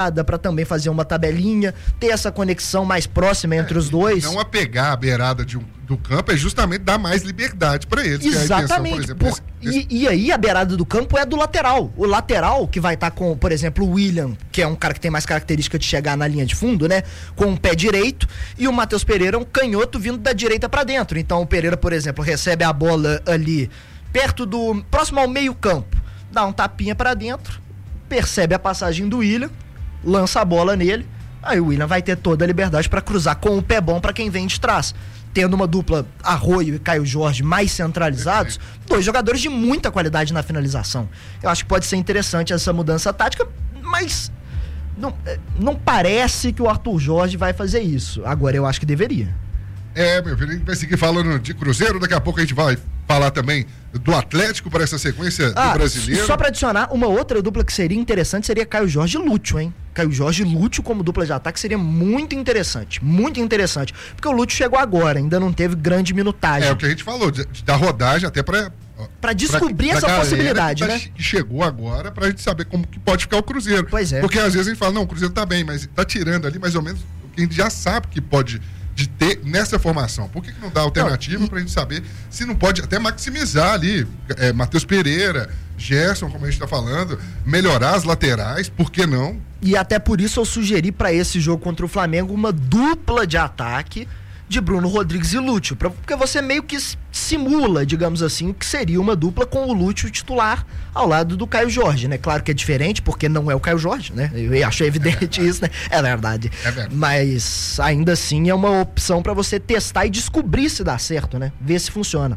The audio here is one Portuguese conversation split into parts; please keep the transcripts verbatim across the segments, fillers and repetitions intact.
para também fazer uma tabelinha, ter essa conexão mais próxima entre é, os dois. Não apegar a beirada de um, do campo é justamente dar mais liberdade para eles. Exatamente. Que é a intenção, por exemplo, por, esse, e, e aí a beirada do campo é do lateral. O lateral que vai estar tá com, por exemplo, o William, que é um cara que tem mais característica de chegar na linha de fundo, né? Com o pé direito, e o Matheus Pereira é um canhoto vindo da direita para dentro. Então o Pereira, por exemplo, recebe a bola ali perto do, próximo ao meio campo, dá um tapinha para dentro, percebe a passagem do William, lança a bola nele, aí o William vai ter toda a liberdade para cruzar com o pé bom para quem vem de trás. Tendo uma dupla Arroio e Caio Jorge mais centralizados, dois jogadores de muita qualidade na finalização. Eu acho que pode ser interessante essa mudança tática, mas não, não parece que o Arthur Jorge vai fazer isso. Agora eu acho que deveria. É, meu filho, a gente vai seguir falando de Cruzeiro, daqui a pouco a gente vai falar também do Atlético para essa sequência ah, do Brasileiro. Só para adicionar, uma outra dupla que seria interessante seria Caio Jorge e Lúcio, hein? Caio Jorge e Lúcio como dupla de ataque seria muito interessante, muito interessante, porque o Lúcio chegou agora, ainda não teve grande minutagem. É o que a gente falou, de, de dar rodagem até para para descobrir pra, essa pra possibilidade, que tá, né? Que chegou agora pra gente saber como que pode ficar o Cruzeiro. Pois é. Porque às vezes a gente fala, não, o Cruzeiro tá bem, mas tá tirando ali mais ou menos o que a gente já sabe que pode de ter nessa formação. Por que, que não dá alternativa não, e... pra gente saber se não pode até maximizar ali, é, Matheus Pereira, Gerson, como a gente tá falando, melhorar as laterais, por que não? E até por isso eu sugeri pra esse jogo contra o Flamengo uma dupla de ataque de Bruno Rodrigues e Lúcio, pra, porque você meio que simula, digamos assim, o que seria uma dupla com o Lúcio titular ao lado do Caio Jorge, né? Claro que é diferente, porque não é o Caio Jorge, né? Eu acho evidente é isso, né? É verdade. É verdade. Mas ainda assim é uma opção pra você testar e descobrir se dá certo, né? Ver se funciona.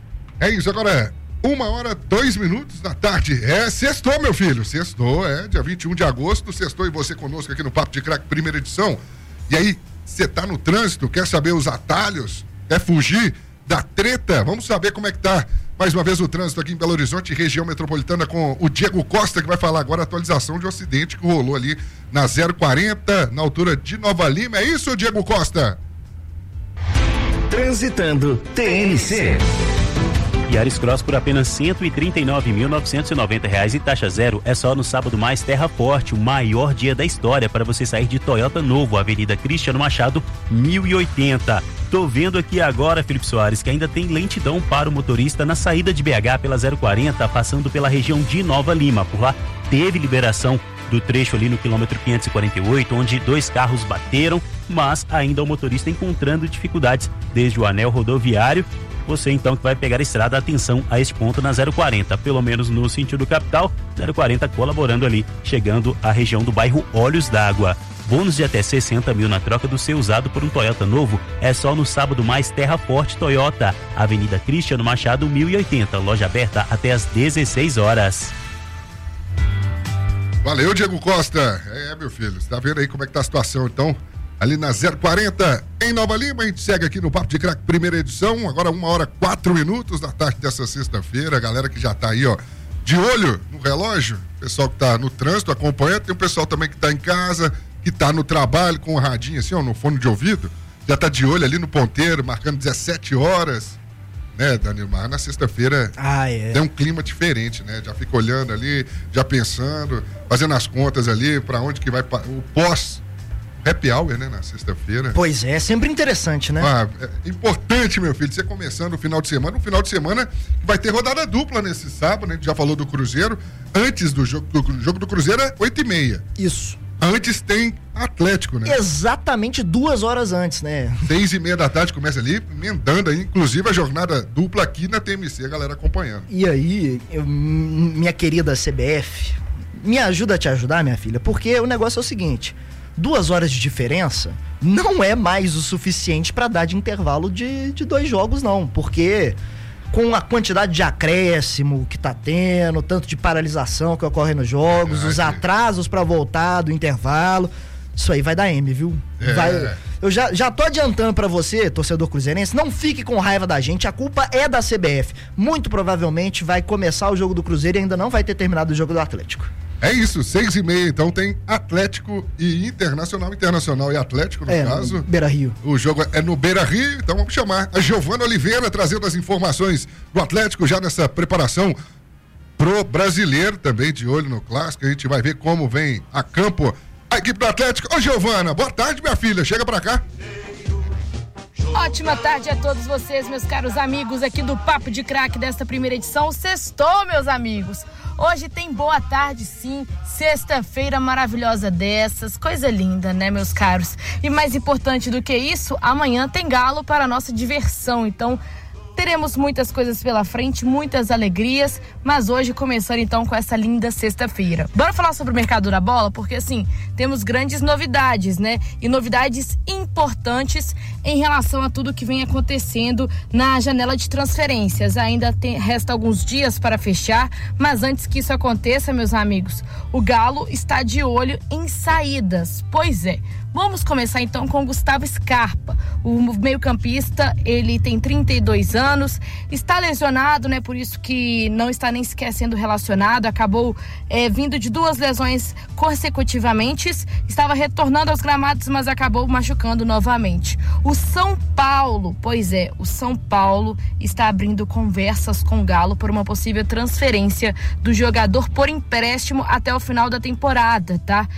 É isso, agora uma hora, dois minutos da tarde. É sextou, meu filho. Sextou, é dia vinte e um de agosto. Sextou e você conosco aqui no Papo de Craque, primeira edição. E aí, você tá no trânsito, quer saber os atalhos, quer fugir da treta? Vamos saber como é que tá mais uma vez o trânsito aqui em Belo Horizonte, região metropolitana, com o Diego Costa, que vai falar agora a atualização de um acidente que rolou ali na zero quarenta, na altura de Nova Lima. É isso, Diego Costa? Transitando T N C. Yaris Cross por apenas cento e trinta e nove mil novecentos e noventa reais e taxa zero é só no Sábado Mais Terra Forte, o maior dia da história para você sair de Toyota novo, Avenida Cristiano Machado, mil e oitenta. Tô vendo aqui agora, Felipe Soares, que ainda tem lentidão para o motorista na saída de B H pela zero quarenta, passando pela região de Nova Lima. Por lá teve liberação do trecho ali no quilômetro quinhentos e quarenta e oito, onde dois carros bateram, mas ainda o motorista encontrando dificuldades desde o anel rodoviário. Você então que vai pegar a estrada, atenção a este ponto na zero quarenta, pelo menos no sentido capital, zero quarenta colaborando ali, chegando à região do bairro Olhos d'Água. Bônus de até sessenta mil na troca do seu usado por um Toyota novo é só no Sábado Mais Terra Forte Toyota, Avenida Cristiano Machado, mil e oitenta, loja aberta até às dezesseis horas. Valeu, Diego Costa. É, meu filho, você tá vendo aí como é que tá a situação, então? Ali na zero quarenta, em Nova Lima, a gente segue aqui no Papo de Craque, primeira edição, agora uma hora, quatro minutos da tarde dessa sexta-feira, a galera que já tá aí, ó, de olho no relógio, o pessoal que tá no trânsito acompanhando, tem o pessoal também que tá em casa, que tá no trabalho com o radinho assim, ó, no fone de ouvido, já tá de olho ali no ponteiro, marcando dezessete horas, né, Danilo? Mas na sexta-feira ah, é. tem um clima diferente, né, já fica olhando ali, já pensando, fazendo as contas ali, pra onde que vai, o pós happy hour, né, na sexta-feira. Pois é, sempre interessante, né? Ah, é importante, meu filho, você começando o final de semana, um final de semana que vai ter rodada dupla nesse sábado, né? A gente já falou do Cruzeiro, antes do jogo do, jogo do Cruzeiro é oito e meia. Isso. Antes tem Atlético, né? Exatamente duas horas antes, né? Seis e meia da tarde começa ali, emendando aí, inclusive a jornada dupla aqui na T M C, a galera acompanhando. E aí, eu, minha querida C B F, me ajuda a te ajudar, minha filha, porque o negócio é o seguinte: duas horas de diferença não é mais o suficiente para dar de intervalo de, de dois jogos, não. Porque com a quantidade de acréscimo que tá tendo, tanto de paralisação que ocorre nos jogos, é, os atrasos para voltar do intervalo, isso aí vai dar M, viu? É. Vai, eu já, já tô adiantando para você, torcedor cruzeirense, não fique com raiva da gente, a culpa é da C B F. Muito provavelmente vai começar o jogo do Cruzeiro e ainda não vai ter terminado o jogo do Atlético. É isso, seis e meia, então tem Atlético e Internacional, Internacional e Atlético, no é, caso. No Beira Rio. O jogo é no Beira Rio, então vamos chamar a Giovana Oliveira, trazendo as informações do Atlético, já nessa preparação pro brasileiro, também de olho no clássico. A gente vai ver como vem a campo a equipe do Atlético. Ô, Giovana, boa tarde, minha filha. Chega pra cá. Ótima tarde a todos vocês, meus caros amigos, aqui do Papo de Craque desta primeira edição. Sextou, meus amigos. Hoje tem boa tarde, sim. Sexta-feira maravilhosa dessas. Coisa linda, né, meus caros? E mais importante do que isso, amanhã tem galo para a nossa diversão. Então, teremos muitas coisas pela frente, muitas alegrias, mas hoje começando então com essa linda sexta-feira. Bora falar sobre o mercado da bola, porque assim, temos grandes novidades, né? E novidades importantes em relação a tudo que vem acontecendo na janela de transferências. Ainda tem, resta alguns dias para fechar, mas antes que isso aconteça, meus amigos, o Galo está de olho em saídas. Pois é. Vamos começar então com o Gustavo Scarpa. O meio-campista, ele tem trinta e dois anos, está lesionado, né? Por isso que não está nem sequer sendo relacionado. Acabou é, vindo de duas lesões consecutivamente. Estava retornando aos gramados, mas acabou machucando novamente. O São Paulo, pois é, o São Paulo está abrindo conversas com o Galo por uma possível transferência do jogador por empréstimo até o final da temporada, tá?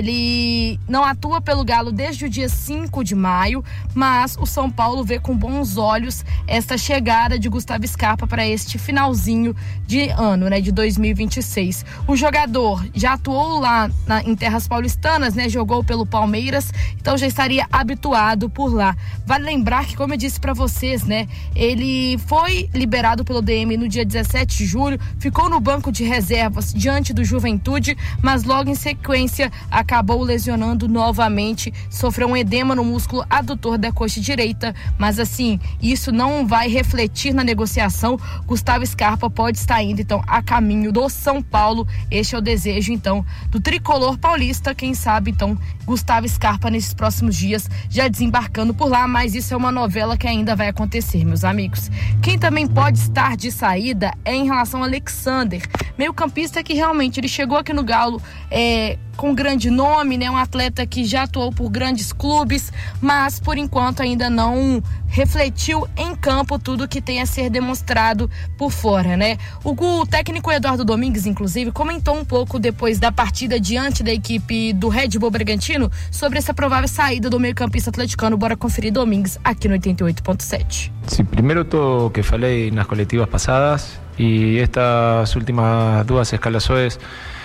Ele não atua pelo Galo desde o dia cinco de maio, mas o São Paulo vê com bons olhos esta chegada de Gustavo Scarpa para este finalzinho de ano, né, de dois mil e vinte e seis. O jogador já atuou lá na, em terras paulistanas, né, jogou pelo Palmeiras, então já estaria habituado por lá. Vale lembrar que, como eu disse para vocês, né, ele foi liberado pelo D M no dia dezessete de julho, ficou no banco de reservas diante do Juventude, mas logo em sequência acabou lesionando novamente, sofreu um edema no músculo adutor da coxa direita, mas assim, isso não vai refletir na negociação. Gustavo Scarpa pode estar indo então a caminho do São Paulo. Este é o desejo então do tricolor paulista, quem sabe então Gustavo Scarpa nesses próximos dias já desembarcando por lá, mas isso é uma novela que ainda vai acontecer, meus amigos. Quem também pode estar de saída é em relação ao Alexander, meio campista que realmente ele chegou aqui no Galo é, com grande nome, né, um atleta que já atuou por grandes clubes, mas por enquanto ainda não refletiu em campo tudo que tem a ser demonstrado por fora, né? O, o técnico Eduardo Domingues, inclusive, comentou um pouco depois da partida diante da equipe do Red Bull Bragantino sobre essa provável saída do meio-campista atleticano. Bora conferir Domingues aqui no oitenta e oito ponto sete. Sí, primero todo que falei nas coletivas passadas e estas últimas duas escalações,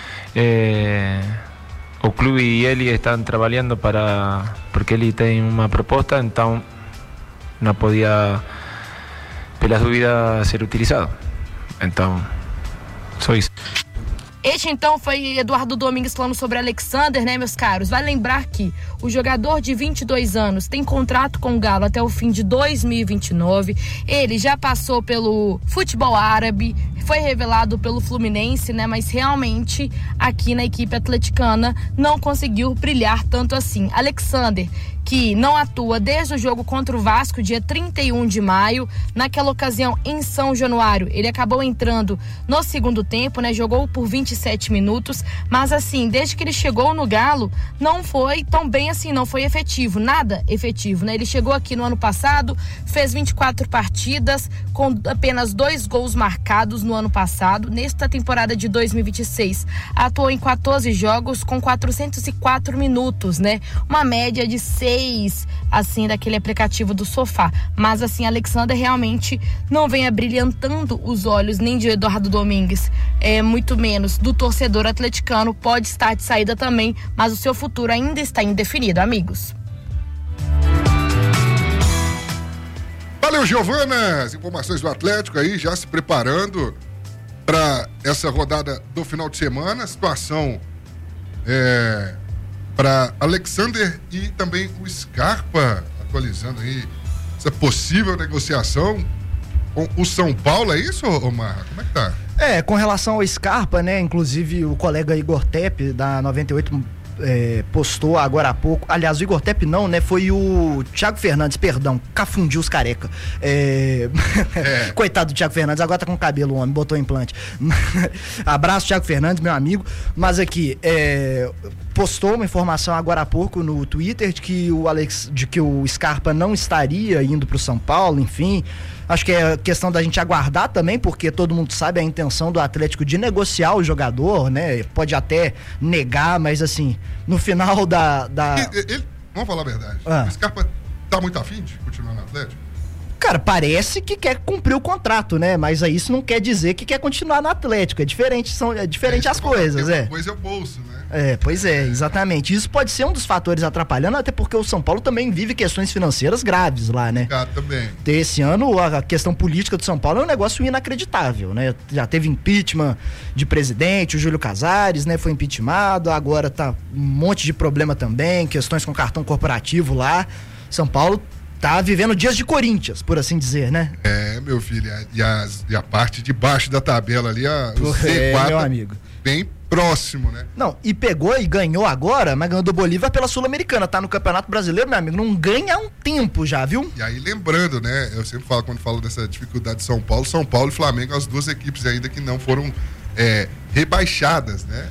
eh, o clube e ele estão trabalhando para, porque ele tem uma proposta, então não podia, pelas dúvidas, ser utilizado. Então, só isso. Este então foi Eduardo Domingues falando sobre Alexander, né, meus caros? Vai lembrar que o jogador de vinte e dois anos tem contrato com o Galo até o fim de dois mil e vinte e nove. Ele já passou pelo futebol árabe, foi revelado pelo Fluminense, né? Mas realmente aqui na equipe atleticana não conseguiu brilhar tanto assim. Alexander, que não atua desde o jogo contra o Vasco, dia trinta e um de maio, naquela ocasião em São Januário. Ele acabou entrando no segundo tempo, né? Jogou por vinte e sete minutos, mas assim, desde que ele chegou no Galo, não foi tão bem assim, não foi efetivo, nada efetivo, né? Ele chegou aqui no ano passado, fez vinte e quatro partidas, com apenas dois gols marcados no ano passado. Nesta temporada de dois mil e vinte e seis, atuou em quatorze jogos com quatrocentos e quatro minutos, né? Uma média de seis, assim, daquele aplicativo do Sofá. Mas assim, Alexander realmente não vem abrilhantando os olhos nem de Eduardo Domingues, é, muito menos do torcedor atleticano. Pode estar de saída também, mas o seu futuro ainda está indefinido, amigos. Valeu, Giovana! As informações do Atlético aí, já se preparando para essa rodada do final de semana. A situação é para Alexander e também o Scarpa, atualizando aí essa possível negociação com o São Paulo, é isso, Omar? Como é que tá? É, com relação ao Scarpa, né, inclusive o colega Igor Tepe, da noventa e oito, é, postou agora há pouco, aliás, o Igor Tepe não, né, foi o Thiago Fernandes, perdão, cafundiu os careca. É... É. Coitado do Thiago Fernandes, agora tá com cabelo, o homem, botou implante. Abraço, Thiago Fernandes, meu amigo. Mas aqui, é... postou uma informação agora há pouco no Twitter de que o Alex, de que o Scarpa não estaria indo pro São Paulo, enfim. Acho que é questão da gente aguardar também, porque todo mundo sabe a intenção do Atlético de negociar o jogador, né? Pode até negar, mas assim, no final da... da... Ele, ele, vamos falar a verdade, ah. o Scarpa tá muito afim de continuar no Atlético? Cara, parece que quer cumprir o contrato, né? Mas aí isso não quer dizer que quer continuar no Atlético. É diferente, são, é diferente é, as coisas, é. Uma coisa é o bolso, né? É, pois é, exatamente. Isso pode ser um dos fatores atrapalhando, até porque o São Paulo também vive questões financeiras graves lá, né? Ah, também. Esse ano, a questão política do São Paulo é um negócio inacreditável, né? Já teve impeachment de presidente, o Júlio Casares, né? Foi impeachmentado, agora tá um monte de problema também, questões com cartão corporativo lá. São Paulo tá vivendo dias de Corinthians, por assim dizer, né? É, meu filho, e a, e a parte de baixo da tabela ali, a, o C quatro, é, meu amigo. Bem próximo, né? Não, e pegou e ganhou agora, mas ganhou do Bolívar pela Sul-Americana, tá no Campeonato Brasileiro, meu amigo, não ganha há um tempo já, viu? E aí, lembrando, né, eu sempre falo, quando falo dessa dificuldade de São Paulo, São Paulo e Flamengo, as duas equipes ainda que não foram é, rebaixadas, né?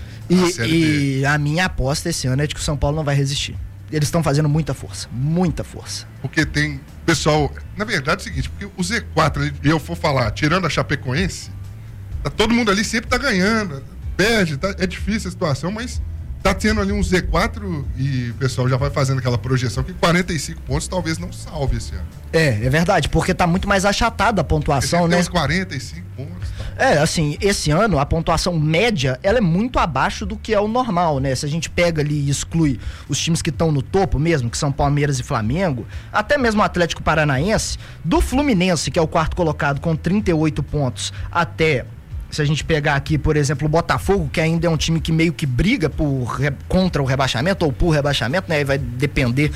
E, e a minha aposta esse ano é de que o São Paulo não vai resistir. Eles estão fazendo muita força, muita força. Porque tem pessoal, na verdade é o seguinte, porque o Z quatro, eu for falar, tirando a Chapecoense, tá, todo mundo ali sempre tá ganhando, perde, tá, é difícil a situação, mas tá tendo ali um Z quatro e o pessoal já vai fazendo aquela projeção que quarenta e cinco pontos talvez não salve esse ano. É, é verdade, porque tá muito mais achatada a pontuação, né? Tem uns quarenta e cinco pontos. Tá? É, assim, esse ano a pontuação média, ela é muito abaixo do que é o normal, né? Se a gente pega ali e exclui os times que estão no topo mesmo, que são Palmeiras e Flamengo, até mesmo o Atlético Paranaense, do Fluminense, que é o quarto colocado com trinta e oito pontos, até... Se a gente pegar aqui, por exemplo, o Botafogo, que ainda é um time que meio que briga por, contra o rebaixamento ou por rebaixamento, né? Vai depender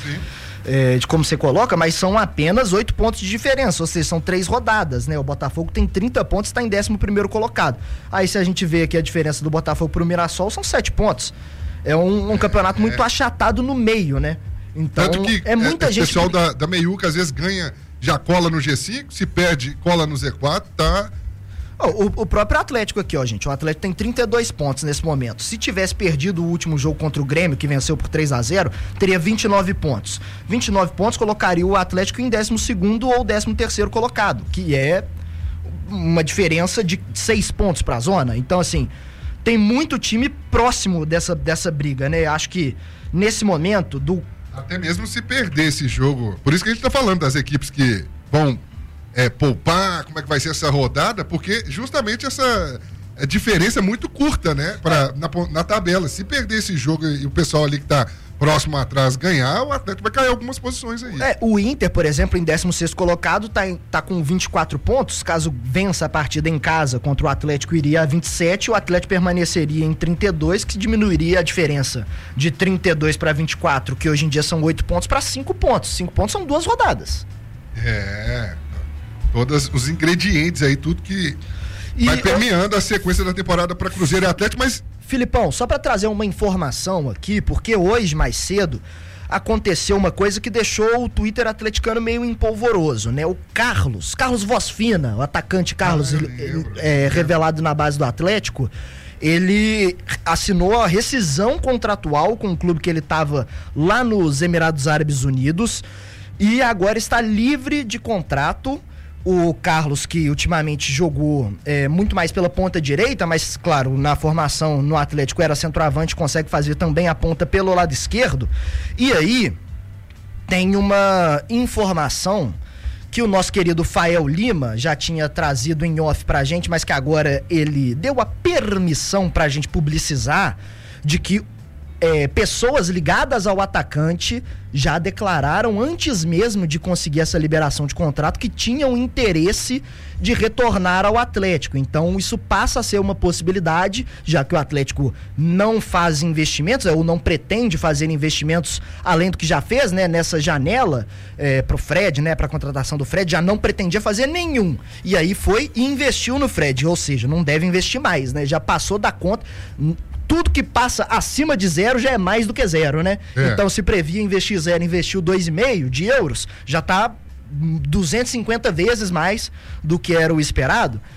é, de como você coloca, mas são apenas oito pontos de diferença, ou seja, são três rodadas, né? O Botafogo tem trinta pontos e está em décimo primeiro colocado. Aí se a gente vê aqui a diferença do Botafogo pro Mirassol, são sete pontos. É um, um campeonato muito é. achatado no meio, né? Então, tanto que é muita é, gente... O pessoal que... da, da Meiuca às vezes ganha, já cola no G cinco, se perde, cola no Z quatro, tá... Oh, o, o próprio Atlético aqui, ó, gente. O Atlético tem trinta e dois pontos nesse momento. Se tivesse perdido o último jogo contra o Grêmio, que venceu por três a zero, teria vinte e nove pontos. vinte e nove pontos colocaria o Atlético em décimo segundo ou décimo terceiro colocado, que é uma diferença de seis pontos pra zona. Então, assim, tem muito time próximo dessa, dessa briga, né? Acho que nesse momento do... Até mesmo se perder esse jogo. Por isso que a gente tá falando das equipes que vão... É, poupar, como é que vai ser essa rodada, porque justamente essa diferença é muito curta, né, pra, na, na tabela. Se perder esse jogo e o pessoal ali que tá próximo atrás ganhar, o Atlético vai cair algumas posições aí. É, o Inter, por exemplo, em décimo sexto colocado, tá, em, tá com vinte e quatro pontos, caso vença a partida em casa contra o Atlético, iria a vinte e sete, o Atlético permaneceria em trinta e dois, que diminuiria a diferença de trinta e dois para vinte e quatro, que hoje em dia são oito pontos, para cinco pontos. cinco pontos são duas rodadas. É... Todos os ingredientes aí, tudo que e vai permeando eu... a sequência da temporada para Cruzeiro e Atlético, mas... Filipão, só para trazer uma informação aqui, porque hoje, mais cedo, aconteceu uma coisa que deixou o Twitter atleticano meio empolvoroso, né? O Carlos, Carlos Voz Fina, o atacante Carlos, ah, lembro, é, revelado na base do Atlético, ele assinou a rescisão contratual com o clube que ele estava lá nos Emirados Árabes Unidos e agora está livre de contrato. O Carlos, que ultimamente jogou é, muito mais pela ponta direita, mas, claro, na formação no Atlético era centroavante, consegue fazer também a ponta pelo lado esquerdo. E aí, tem uma informação que o nosso querido Fael Lima já tinha trazido em off pra gente, mas que agora ele deu a permissão pra gente publicizar, de que É, pessoas ligadas ao atacante já declararam antes mesmo de conseguir essa liberação de contrato que tinham interesse de retornar ao Atlético. Então isso passa a ser uma possibilidade, já que o Atlético não faz investimentos ou não pretende fazer investimentos além do que já fez, né, nessa janela é, pro Fred, né, pra contratação do Fred, já não pretendia fazer nenhum. E aí foi e investiu no Fred, ou seja, não deve investir mais, né? Já passou da conta. Tudo que passa acima de zero já é mais do que zero, né? É. Então, se previa investir zero, investiu dois vírgula cinco de euros, já tá duzentas e cinquenta vezes mais do que era o esperado.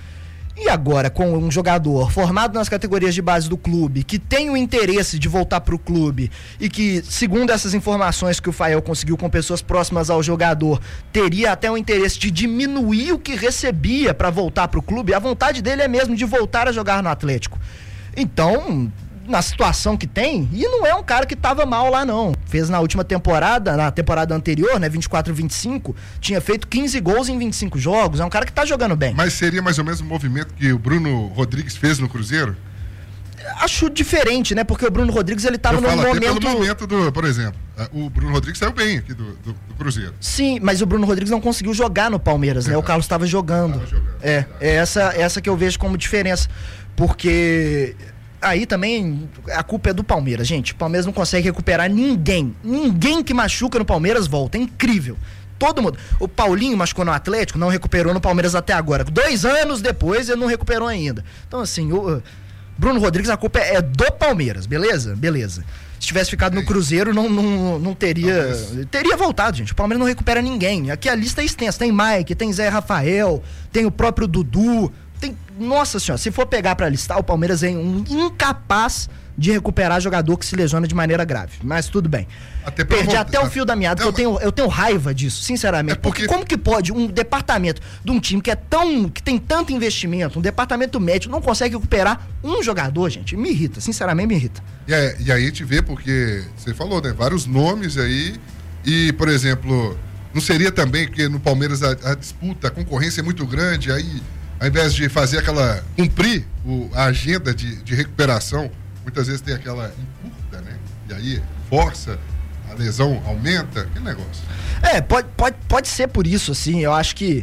E agora, com um jogador formado nas categorias de base do clube, que tem o interesse de voltar para o clube e que, segundo essas informações que o Fael conseguiu com pessoas próximas ao jogador, teria até o interesse de diminuir o que recebia para voltar para o clube, a vontade dele é mesmo de voltar a jogar no Atlético. Então, na situação que tem, e não é um cara que estava mal lá não, fez na última temporada, na temporada anterior, né, vinte e quatro, vinte e cinco, tinha feito quinze gols em vinte e cinco jogos, é um cara que tá jogando bem. Mas seria mais ou menos o movimento que o Bruno Rodrigues fez no Cruzeiro? Acho diferente, né, porque o Bruno Rodrigues, ele tava Eu no falo até momento... pelo momento do, por exemplo, o Bruno Rodrigues saiu bem aqui do, do, do Cruzeiro. Sim, mas o Bruno Rodrigues não conseguiu jogar no Palmeiras, é. né, o Carlos estava jogando. Tava jogando. É, é essa, essa que eu vejo como diferença, porque... Aí também a culpa é do Palmeiras, gente. O Palmeiras não consegue recuperar ninguém. Ninguém que machuca no Palmeiras volta. É incrível. Todo mundo. O Paulinho machucou no Atlético, não recuperou no Palmeiras até agora. Dois anos depois ele não recuperou ainda. Então, assim, o Bruno Rodrigues, a culpa é do Palmeiras, beleza? Beleza. Se tivesse ficado no Cruzeiro, não, não, não teria. Teria voltado, gente. O Palmeiras não recupera ninguém. Aqui a lista é extensa. Tem Mike, tem Zé Rafael, tem o próprio Dudu. Tem, nossa senhora, se for pegar pra listar, o Palmeiras é um incapaz de recuperar jogador que se lesiona de maneira grave. Mas tudo bem. Até Perdi até o fio da meada, não, que eu tenho, eu tenho raiva disso, sinceramente. É porque... porque como que pode um departamento de um time que é tão, que tem tanto investimento, um departamento médico, não consegue recuperar um jogador, gente? Me irrita, sinceramente me irrita. E, é, e aí a gente vê, porque você falou, né? Vários nomes aí. E, por exemplo, não seria também que no Palmeiras a, a disputa, a concorrência é muito grande, aí... Ao invés de fazer aquela, cumprir o, a agenda de, de recuperação, muitas vezes tem aquela encurta, né? E aí força, a lesão aumenta, aquele negócio. É, pode, pode, pode ser por isso, assim, eu acho que...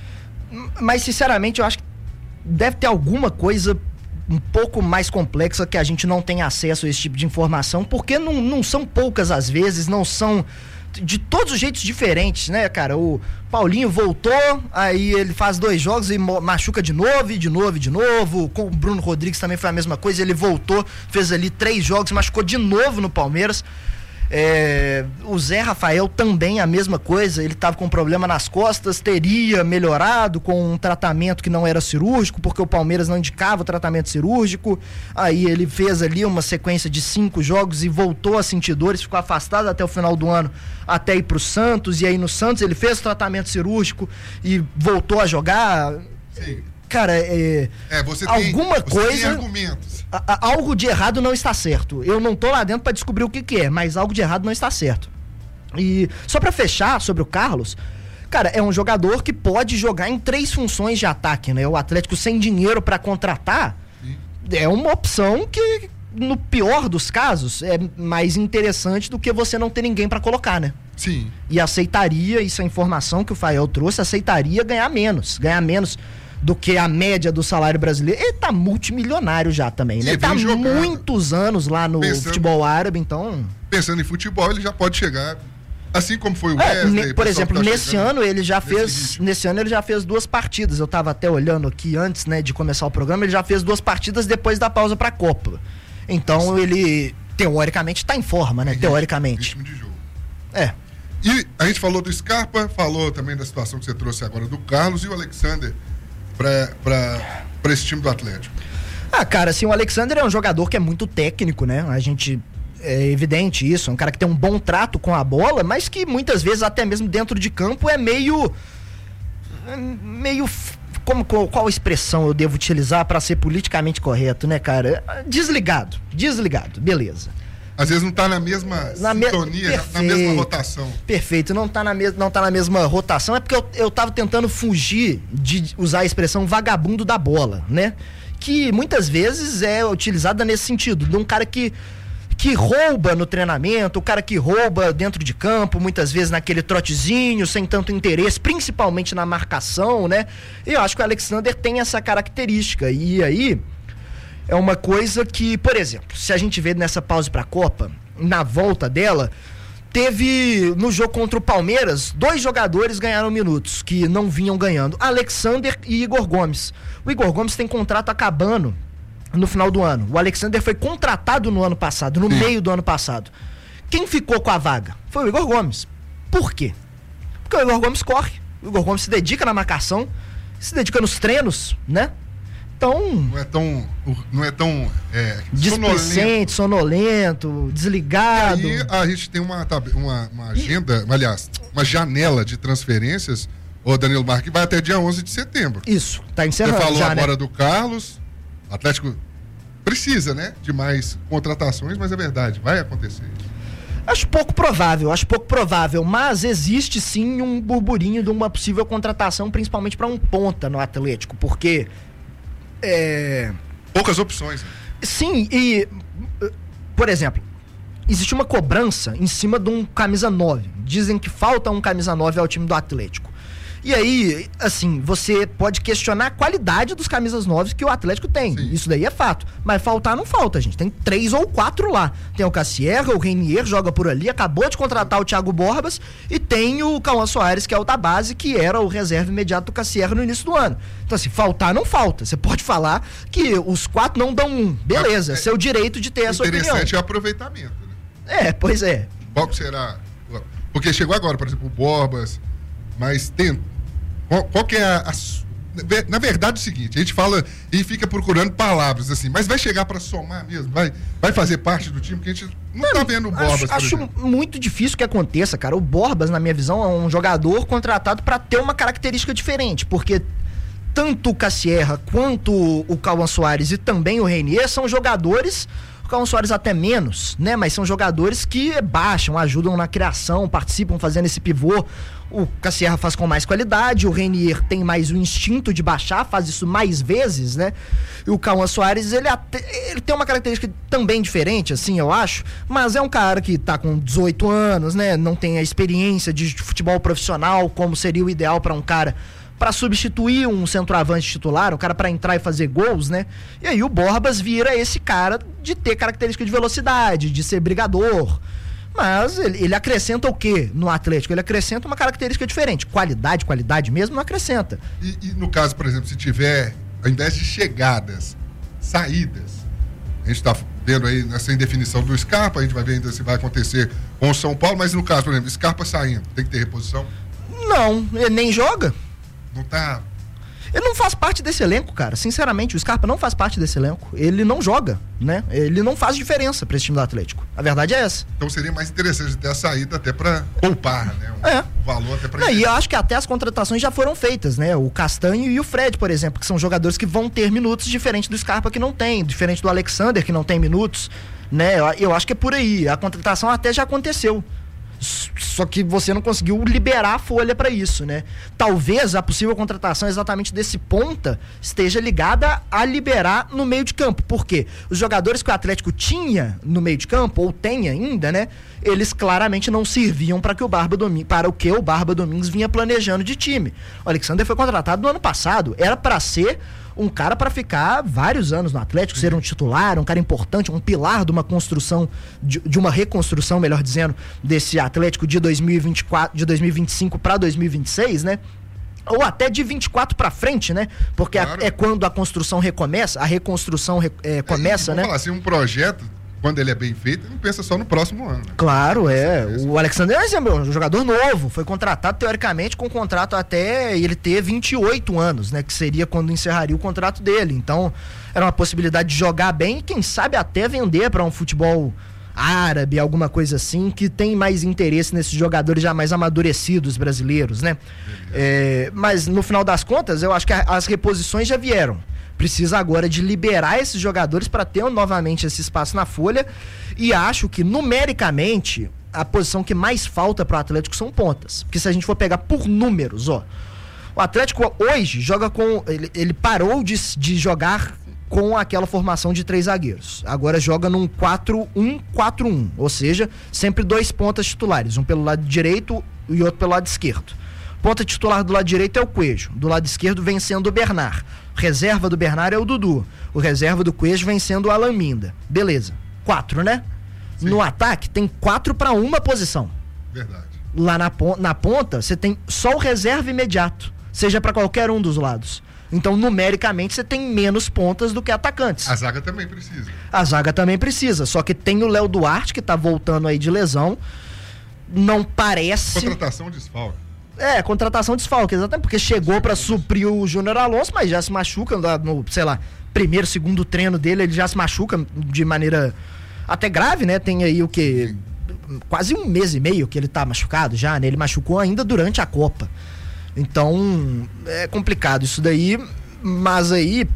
Mas, sinceramente, eu acho que deve ter alguma coisa um pouco mais complexa que a gente não tem acesso a esse tipo de informação, porque não, não são poucas as vezes, não são... de todos os jeitos diferentes, né, cara? O Paulinho voltou, aí ele faz dois jogos e machuca de novo, e de novo, e de novo. Com o Bruno Rodrigues também foi a mesma coisa, ele voltou, fez ali três jogos, machucou de novo no Palmeiras. É, o Zé Rafael também a mesma coisa, ele estava com um problema nas costas, teria melhorado com um tratamento que não era cirúrgico, porque o Palmeiras não indicava o tratamento cirúrgico. Aí ele fez ali uma sequência de cinco jogos e voltou a sentir dores, ficou afastado até o final do ano, até ir pro Santos. E aí no Santos ele fez o tratamento cirúrgico e voltou a jogar. Sim. Cara, é, é você alguma tem, você coisa, tem argumentos. A, a, algo de errado não está certo. Eu não tô lá dentro para descobrir o que que é, mas algo de errado não está certo. E só para fechar sobre o Carlos, cara, é um jogador que pode jogar em três funções de ataque, né? O Atlético sem dinheiro para contratar, sim, é uma opção que, no pior dos casos, é mais interessante do que você não ter ninguém para colocar, né? Sim. E aceitaria, isso é a informação que o Fael trouxe, aceitaria ganhar menos, ganhar menos do que a média do salário brasileiro. Ele tá multimilionário já também, né? Ele tá há muitos anos lá no pensando, futebol árabe, então... Pensando em futebol, ele já pode chegar, assim como foi o é, Wesley. Ne, por exemplo, tá nesse ano ele já fez, ritmo. nesse ano ele já fez duas partidas. Eu tava até olhando aqui antes, né, de começar o programa, ele já fez duas partidas depois da pausa pra Copa. Então Sim. ele, teoricamente, tá em forma, né? É teoricamente. Ritmo de jogo. É. E a gente falou do Scarpa, falou também da situação que você trouxe agora do Carlos e o Alexander para esse time do Atlético. Ah, cara, assim, o Alexander é um jogador que é muito técnico, né? A gente, é evidente isso, é um cara que tem um bom trato com a bola, mas que muitas vezes, até mesmo dentro de campo, é meio... meio... Como, qual, qual expressão eu devo utilizar para ser politicamente correto, né, cara? Desligado, desligado, beleza. Às vezes não tá na mesma na sintonia, me... na mesma rotação. Perfeito, não tá na, me... não tá na mesma rotação, é porque eu, eu tava tentando fugir de usar a expressão vagabundo da bola, né? Que muitas vezes é utilizada nesse sentido, de um cara que, que rouba no treinamento, o cara que rouba dentro de campo, muitas vezes naquele trotezinho, sem tanto interesse, principalmente na marcação, né? E eu acho que o Alexander tem essa característica, e aí... é uma coisa que, por exemplo, se a gente vê nessa pausa para a Copa, na volta dela, teve no jogo contra o Palmeiras, dois jogadores ganharam minutos, que não vinham ganhando, Alexander e Igor Gomes. O Igor Gomes tem contrato acabando no final do ano. O Alexander foi contratado no ano passado, no meio do ano passado. Quem ficou com a vaga? Foi o Igor Gomes. Por quê? Porque o Igor Gomes corre, o Igor Gomes se dedica na marcação, se dedica nos treinos, né? tão... Não é tão... Não é tão é, displicente, sonolento, sonolento desligado. E aí a gente tem uma, uma, uma agenda, e... aliás, uma janela de transferências, ô Danilo Marques, que vai até dia onze de setembro. Isso, tá encerrando. Você falou já, agora né? do Carlos, Atlético precisa, né, de mais contratações, mas é verdade, vai acontecer. Acho pouco provável, acho pouco provável, mas existe sim um burburinho de uma possível contratação, principalmente para um ponta no Atlético, porque é... poucas opções, né? Sim, e por exemplo, existe uma cobrança em cima de um camisa nove. Dizem que falta um camisa nove ao time do Atlético. E aí, assim, você pode questionar a qualidade dos camisas nove que o Atlético tem. Sim. Isso daí é fato. Mas faltar não falta, gente. Tem três ou quatro lá. Tem o Cassierra, o Reinier joga por ali, acabou de contratar o Thiago Borbas, e tem o Cauã Soares, que é o da base, que era o reserva imediato do Cassierra no início do ano. Então, assim, faltar não falta. Você pode falar que os quatro não dão um. Beleza, é, seu direito de ter essa opinião. O interessante é o aproveitamento, né? É, pois é. Qual que será? Porque chegou agora, por exemplo, o Borbas, mas tem... Qual, qual que é a, a... Na verdade é o seguinte, a gente fala e fica procurando palavras assim, mas vai chegar para somar mesmo? Vai, vai fazer parte do time? Porque a gente não tá vendo o Borbas, Acho, acho muito difícil que aconteça, cara. O Borbas, na minha visão, é um jogador contratado para ter uma característica diferente, porque tanto o Cassierra quanto o Cauã Soares e também o Reinier são jogadores... O Cauã Soares até menos, né? Mas são jogadores que baixam, ajudam na criação, participam fazendo esse pivô. O Cassierra faz com mais qualidade, o Reinier tem mais o instinto de baixar, faz isso mais vezes, né? E o Cauã Soares, ele, até, ele tem uma característica também diferente, assim, eu acho, mas é um cara que tá com dezoito anos, né? Não tem a experiência de futebol profissional, como seria o ideal para um cara para substituir um centroavante titular, um cara para entrar e fazer gols, né? E aí o Borbas vira esse cara de ter característica de velocidade, de ser brigador. Mas ele, ele acrescenta o quê no Atlético? Ele acrescenta uma característica diferente. Qualidade, qualidade mesmo não acrescenta. E, e no caso, por exemplo, se tiver, ao invés de chegadas, saídas, a gente está vendo aí nessa indefinição do Scarpa, a gente vai ver ainda se vai acontecer com o São Paulo, mas no caso, por exemplo, Scarpa saindo, tem que ter reposição? Não, ele nem joga. Não tá... Ele não faz parte desse elenco, cara. Sinceramente, o Scarpa não faz parte desse elenco. Ele não joga, né? Ele não faz diferença pra esse time do Atlético. A verdade é essa. Então seria mais interessante ter a saída até pra poupar, né? Um, é. um valor até pra... É, e eu acho que até as contratações já foram feitas, né? O Castanho e o Fred, por exemplo, que são jogadores que vão ter minutos, diferente do Scarpa, que não tem, diferente do Alexander, que não tem minutos, né? Eu, eu acho que é por aí. A contratação até já aconteceu. Só que você não conseguiu liberar a folha para isso, né? Talvez a possível contratação exatamente desse ponta esteja ligada a liberar no meio de campo. Por quê? Os jogadores que o Atlético tinha no meio de campo, ou tem ainda, né? Eles claramente não serviam para que o Barba Domingues, para o que o Barba Domingues vinha planejando de time. O Alexander foi contratado no ano passado. Era para ser um cara para ficar vários anos no Atlético, ser um titular, um cara importante, um pilar de uma construção, de, de uma reconstrução, melhor dizendo, desse Atlético de dois mil e vinte e quatro, de dois mil e vinte e cinco para dois mil e vinte e seis, né? Ou até de vinte e quatro para frente, né? Porque claro. a, é quando a construção recomeça, a reconstrução re, é, começa, é, né? Falar assim, um projeto, quando ele é bem feito, ele não pensa só no próximo ano. Né? Claro, é. O Alexander é um jogador novo, foi contratado teoricamente com um contrato até ele ter vinte e oito anos, né? Que seria quando encerraria o contrato dele. Então, era uma possibilidade de jogar bem e quem sabe até vender para um futebol árabe, alguma coisa assim, que tem mais interesse nesses jogadores já mais amadurecidos brasileiros, né? É, mas no final das contas, eu acho que a, as reposições já vieram. Precisa agora de liberar esses jogadores para ter novamente esse espaço na folha, e acho que numericamente a posição que mais falta para o Atlético são pontas, porque se a gente for pegar por números, ó, o Atlético hoje joga com, ele, ele parou de, de jogar com aquela formação de três zagueiros, agora joga num quatro um quatro um, ou seja, sempre dois pontas titulares, um pelo lado direito e outro pelo lado esquerdo. Ponta titular do lado direito é o Coelho, do lado esquerdo vem sendo o Bernard. Reserva do Bernard é o Dudu. O reserva do Coelho vem sendo o Alan Minda. Beleza. Quatro, né? Sim. No ataque tem quatro para uma posição. Verdade. Lá na, na ponta você tem só o reserva imediato, seja para qualquer um dos lados. Então, numericamente, você tem menos pontas do que atacantes. A zaga também precisa. A zaga também precisa, só que tem o Léo Duarte, que tá voltando aí de lesão. Não parece... Contratação desfalque. É, contratação desfalque, exatamente, porque chegou pra suprir o Júnior Alonso, mas já se machuca no, sei lá, primeiro, segundo treino dele, ele já se machuca de maneira até grave, né? Tem aí o que? Quase um mês e meio que ele tá machucado já, né? Ele machucou ainda durante a Copa. Então, é complicado isso daí, mas aí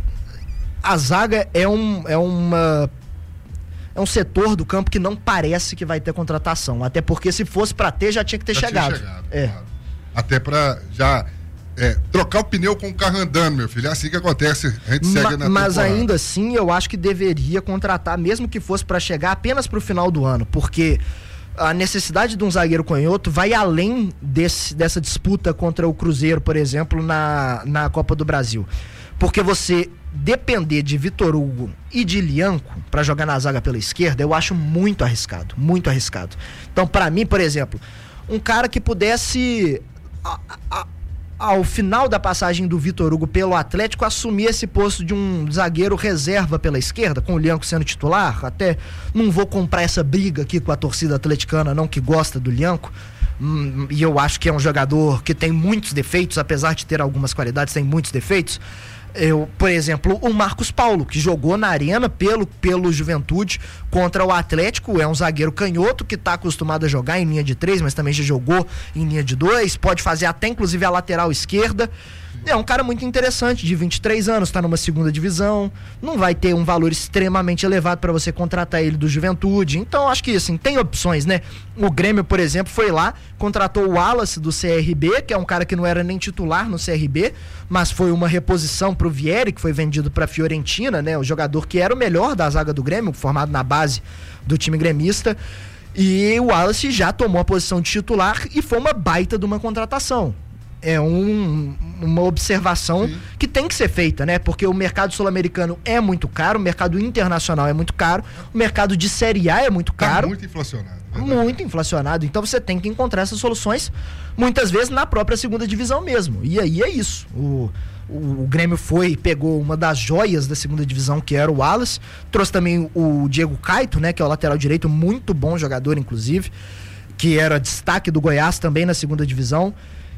a zaga é um, é uma... É um setor do campo que não parece que vai ter contratação. Até porque se fosse pra ter, já tinha que ter já chegado. Tinha chegado é. Claro. Até pra já é, trocar o pneu com o carro andando, meu filho. É assim que acontece. A gente Ma segue na Mas temporada. ainda assim, eu acho que deveria contratar, mesmo que fosse pra chegar apenas pro final do ano. Porque a necessidade de um zagueiro canhoto vai além desse, dessa disputa contra o Cruzeiro, por exemplo, na, na Copa do Brasil. Porque você depender de Vitor Hugo e de Lianco para jogar na zaga pela esquerda, eu acho muito arriscado, muito arriscado. Então, para mim, por exemplo, um cara que pudesse, a, a, ao final da passagem do Vitor Hugo pelo Atlético, assumir esse posto de um zagueiro reserva pela esquerda, com o Lianco sendo titular. Até não vou comprar essa briga aqui com a torcida atleticana, não, que gosta do Lianco. Hum, e eu acho que é um jogador que tem muitos defeitos, apesar de ter algumas qualidades, tem muitos defeitos. Eu, por exemplo, o Marcos Paulo, que jogou na Arena pelo, pelo Juventude contra o Atlético, é um zagueiro canhoto que está acostumado a jogar em linha de três, mas também já jogou em linha de dois, pode fazer até inclusive a lateral esquerda. É um cara muito interessante, de vinte e três anos, está numa segunda divisão, não vai ter um valor extremamente elevado para você contratar ele do Juventude. Então acho que assim, tem opções, né? O Grêmio, por exemplo, foi lá, contratou o Wallace do C R B, que é um cara que não era nem titular no C R B, mas foi uma reposição pro Vieri, que foi vendido pra Fiorentina, né? O jogador que era o melhor da zaga do Grêmio, formado na base do time gremista. E o Wallace já tomou a posição de titular e foi uma baita de uma contratação. É um, uma observação Sim. que tem que ser feita, né? Porque o mercado sul-americano é muito caro, o mercado internacional é muito caro, o mercado de Série A é muito caro. Tá muito inflacionado. Verdade. Muito inflacionado. Então você tem que encontrar essas soluções, muitas vezes na própria segunda divisão mesmo. E aí é isso. O, o, o Grêmio foi, pegou uma das joias da segunda divisão, que era o Wallace, trouxe também o Diego Caito, né? Que é o lateral direito, muito bom jogador, inclusive, que era destaque do Goiás também na segunda divisão.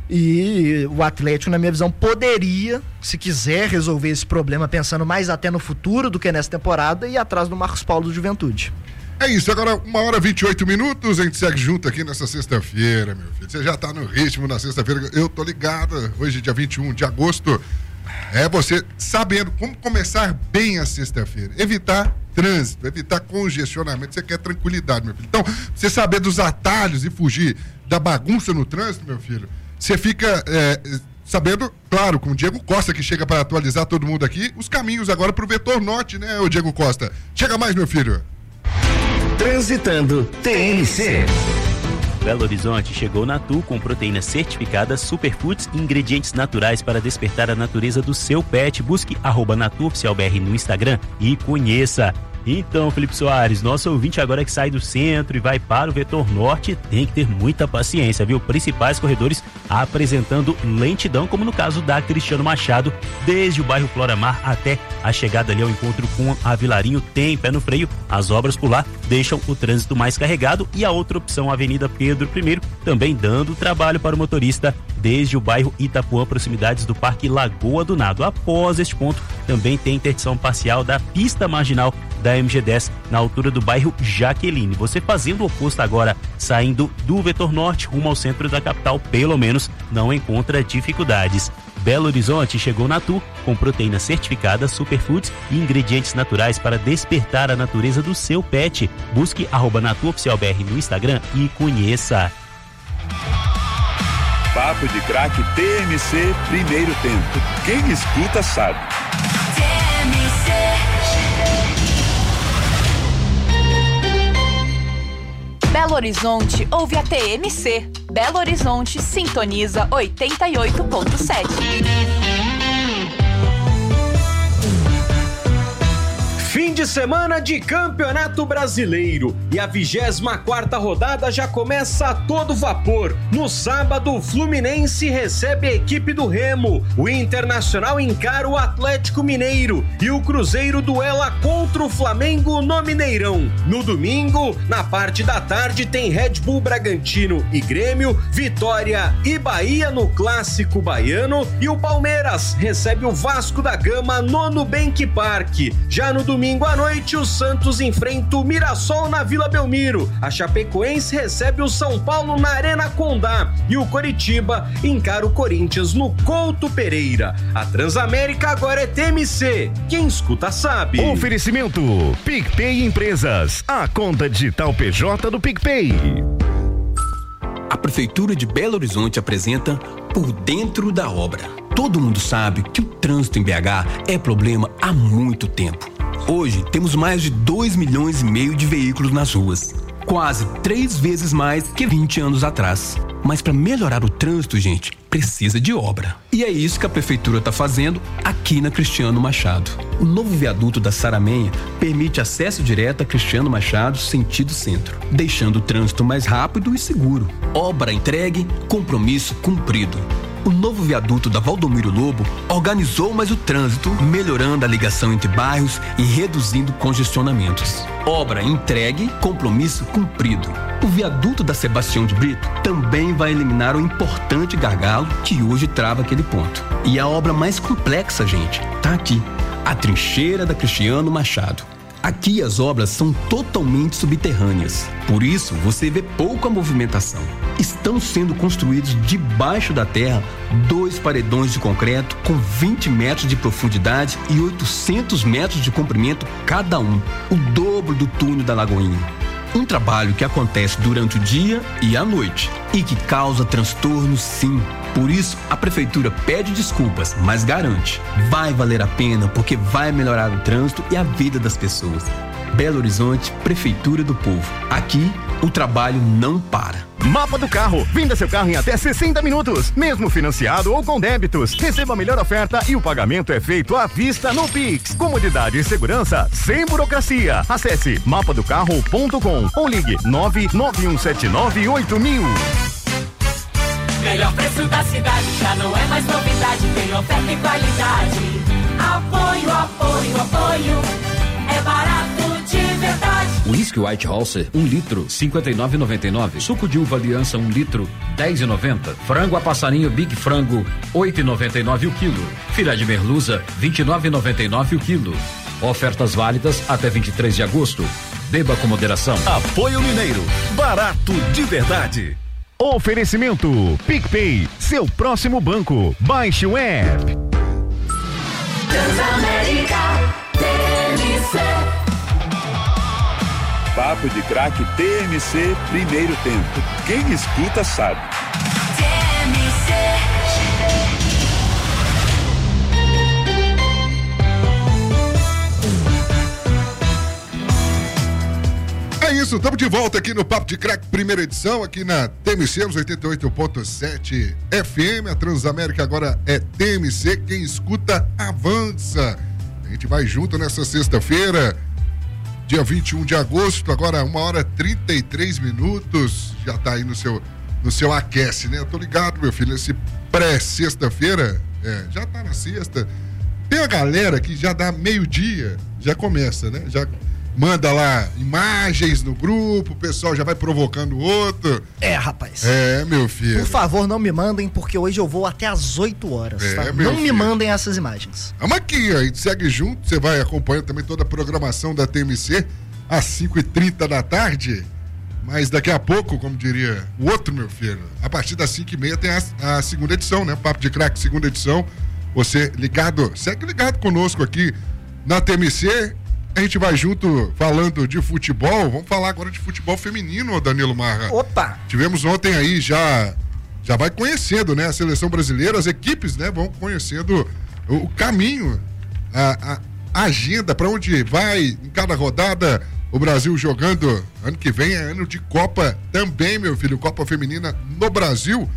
E o Atlético, na minha visão, poderia, se quiser resolver esse problema, pensando mais até no futuro do que nessa temporada, ir atrás do Marcos Paulo do Juventude. É isso, agora uma hora e vinte e oito minutos, a gente segue junto aqui nessa sexta-feira, meu filho. Você já tá no ritmo na sexta-feira, eu tô ligado, hoje dia vinte e um de agosto, é você sabendo como começar bem a sexta-feira, evitar trânsito, evitar congestionamento, você quer tranquilidade, meu filho. Então, você saber dos atalhos e fugir da bagunça no trânsito, meu filho, você fica é, sabendo, claro, com o Diego Costa, que chega para atualizar todo mundo aqui, os caminhos agora pro Vetor Norte, né, o Diego Costa? Chega mais, meu filho. Transitando T N C. Belo Horizonte chegou Natu com proteína certificada, superfoods e ingredientes naturais para despertar a natureza do seu pet. Busque arroba NatuOficialBR no Instagram e conheça. Então, Felipe Soares, nosso ouvinte agora que sai do centro e vai para o Vetor Norte, tem que ter muita paciência, viu? Principais corredores apresentando lentidão, como no caso da Cristiano Machado, desde o bairro Floramar até a chegada ali ao encontro com a Vilarinho, tem pé no freio. As obras por lá deixam o trânsito mais carregado e a outra opção, a Avenida Pedro I, também dando trabalho para o motorista desde o bairro Itapuã, proximidades do Parque Lagoa do Nado. Após este ponto, também tem interdição parcial da pista marginal da M G dez, na altura do bairro Jaqueline. Você fazendo o oposto agora, saindo do Vetor Norte rumo ao centro da capital, pelo menos não encontra dificuldades. Belo Horizonte chegou Natu com proteína certificada, superfoods e ingredientes naturais para despertar a natureza do seu pet. Busque arroba NatuOficialBR no Instagram e conheça. Papo de Craque T M C, primeiro tempo. Quem escuta sabe. T M C. Belo Horizonte ouve a T M C. Belo Horizonte sintoniza oitenta e oito ponto sete. Fim Fim de semana de Campeonato Brasileiro e a vigésima quarta rodada já começa a todo vapor. No sábado, o Fluminense recebe a equipe do Remo, o Internacional encara o Atlético Mineiro e o Cruzeiro duela contra o Flamengo no Mineirão. No domingo, na parte da tarde, tem Red Bull Bragantino e Grêmio, Vitória e Bahia no Clássico Baiano e o Palmeiras recebe o Vasco da Gama no Nubank Park. Já no domingo à noite, o Santos enfrenta o Mirassol na Vila Belmiro, a Chapecoense recebe o São Paulo na Arena Condá e o Coritiba encara o Corinthians no Couto Pereira. A Transamérica agora é T M C, quem escuta sabe. Oferecimento PicPay Empresas, a conta digital P J do PicPay. A Prefeitura de Belo Horizonte apresenta Por Dentro da Obra. Todo mundo sabe que o trânsito em B H é problema há muito tempo. Hoje temos mais de dois milhões e meio de veículos nas ruas, quase três vezes mais que vinte anos atrás. Mas para melhorar o trânsito, gente, precisa de obra. E é isso que a Prefeitura está fazendo aqui na Cristiano Machado. O novo viaduto da Saramenha permite acesso direto a Cristiano Machado, sentido centro, deixando o trânsito mais rápido e seguro. Obra entregue, compromisso cumprido. O novo viaduto da Valdomiro Lobo organizou mais o trânsito, melhorando a ligação entre bairros e reduzindo congestionamentos. Obra entregue, compromisso cumprido. O viaduto da Sebastião de Brito também vai eliminar o importante gargalo que hoje trava aquele ponto. E a obra mais complexa, gente, tá aqui. A trincheira da Cristiano Machado. Aqui as obras são totalmente subterrâneas, por isso você vê pouca movimentação. Estão sendo construídos debaixo da terra dois paredões de concreto com vinte metros de profundidade e oitocentos metros de comprimento cada um, o dobro do túnel da Lagoinha. Um trabalho que acontece durante o dia e à noite e que causa transtornos, sim. Por isso, a Prefeitura pede desculpas, mas garante, vai valer a pena porque vai melhorar o trânsito e a vida das pessoas. Belo Horizonte, Prefeitura do Povo. Aqui, o trabalho não para. Mapa do Carro. Venda seu carro em até sessenta minutos, mesmo financiado ou com débitos. Receba a melhor oferta e o pagamento é feito à vista no Pix. Comodidade e segurança sem burocracia. Acesse mapa do carro ponto com ou ligue nove nove um sete nove oito mil. Melhor preço da cidade, já não é mais novidade, tem oferta e qualidade. Apoio, apoio, apoio, é barato de verdade. Whisky White Halser, um litro, cinquenta e nove reais e noventa e nove centavos. Suco de uva Aliança, um litro, dez reais e noventa centavos. Frango a passarinho Big Frango, oito reais e noventa e nove centavos o quilo. Filé de merluza, vinte e nove reais e noventa e nove centavos o quilo. Ofertas válidas até vinte e três de agosto. Beba com moderação. Apoio Mineiro, barato de verdade. Oferecimento PicPay, seu próximo banco. Baixe o app. Transamérica, T M C. Papo de Craque T M C, primeiro tempo. Quem escuta sabe. T M C. É isso, estamos de volta aqui no Papo de Craque, primeira edição, aqui na T M C, nos oitenta e oito ponto sete F M. A Transamérica agora é T M C, quem escuta avança. A gente vai junto nessa sexta-feira, dia vinte e um de agosto, agora uma hora e trinta e três minutos. Já tá aí no seu, no seu aquece, né? Eu tô ligado, meu filho, nesse pré-sexta-feira, é, já tá na sexta. Tem a galera que já dá meio-dia, já começa, né? Já manda lá imagens no grupo, o pessoal já vai provocando o outro. É, rapaz. É, meu filho. Por favor, não me mandem, porque hoje eu vou até às oito horas, É, tá? meu Não me filho. mandem essas imagens. Vamos aqui, ó, a gente segue junto, você vai acompanhando também toda a programação da T M C às cinco e trinta da tarde, mas daqui a pouco, como diria o outro, meu filho, a partir das cinco e meia tem a, a segunda edição, né? Papo de Craque, segunda edição. Você ligado, segue ligado conosco aqui na T M C. A gente vai junto falando de futebol. Vamos falar agora de futebol feminino, Danilo Marra. Opa! Tivemos ontem aí já, já vai conhecendo, né? A seleção brasileira, as equipes, né? Vão conhecendo o, o caminho, a, a agenda, para onde vai em cada rodada. O Brasil jogando, ano que vem é ano de Copa também, meu filho, Copa Feminina no Brasil.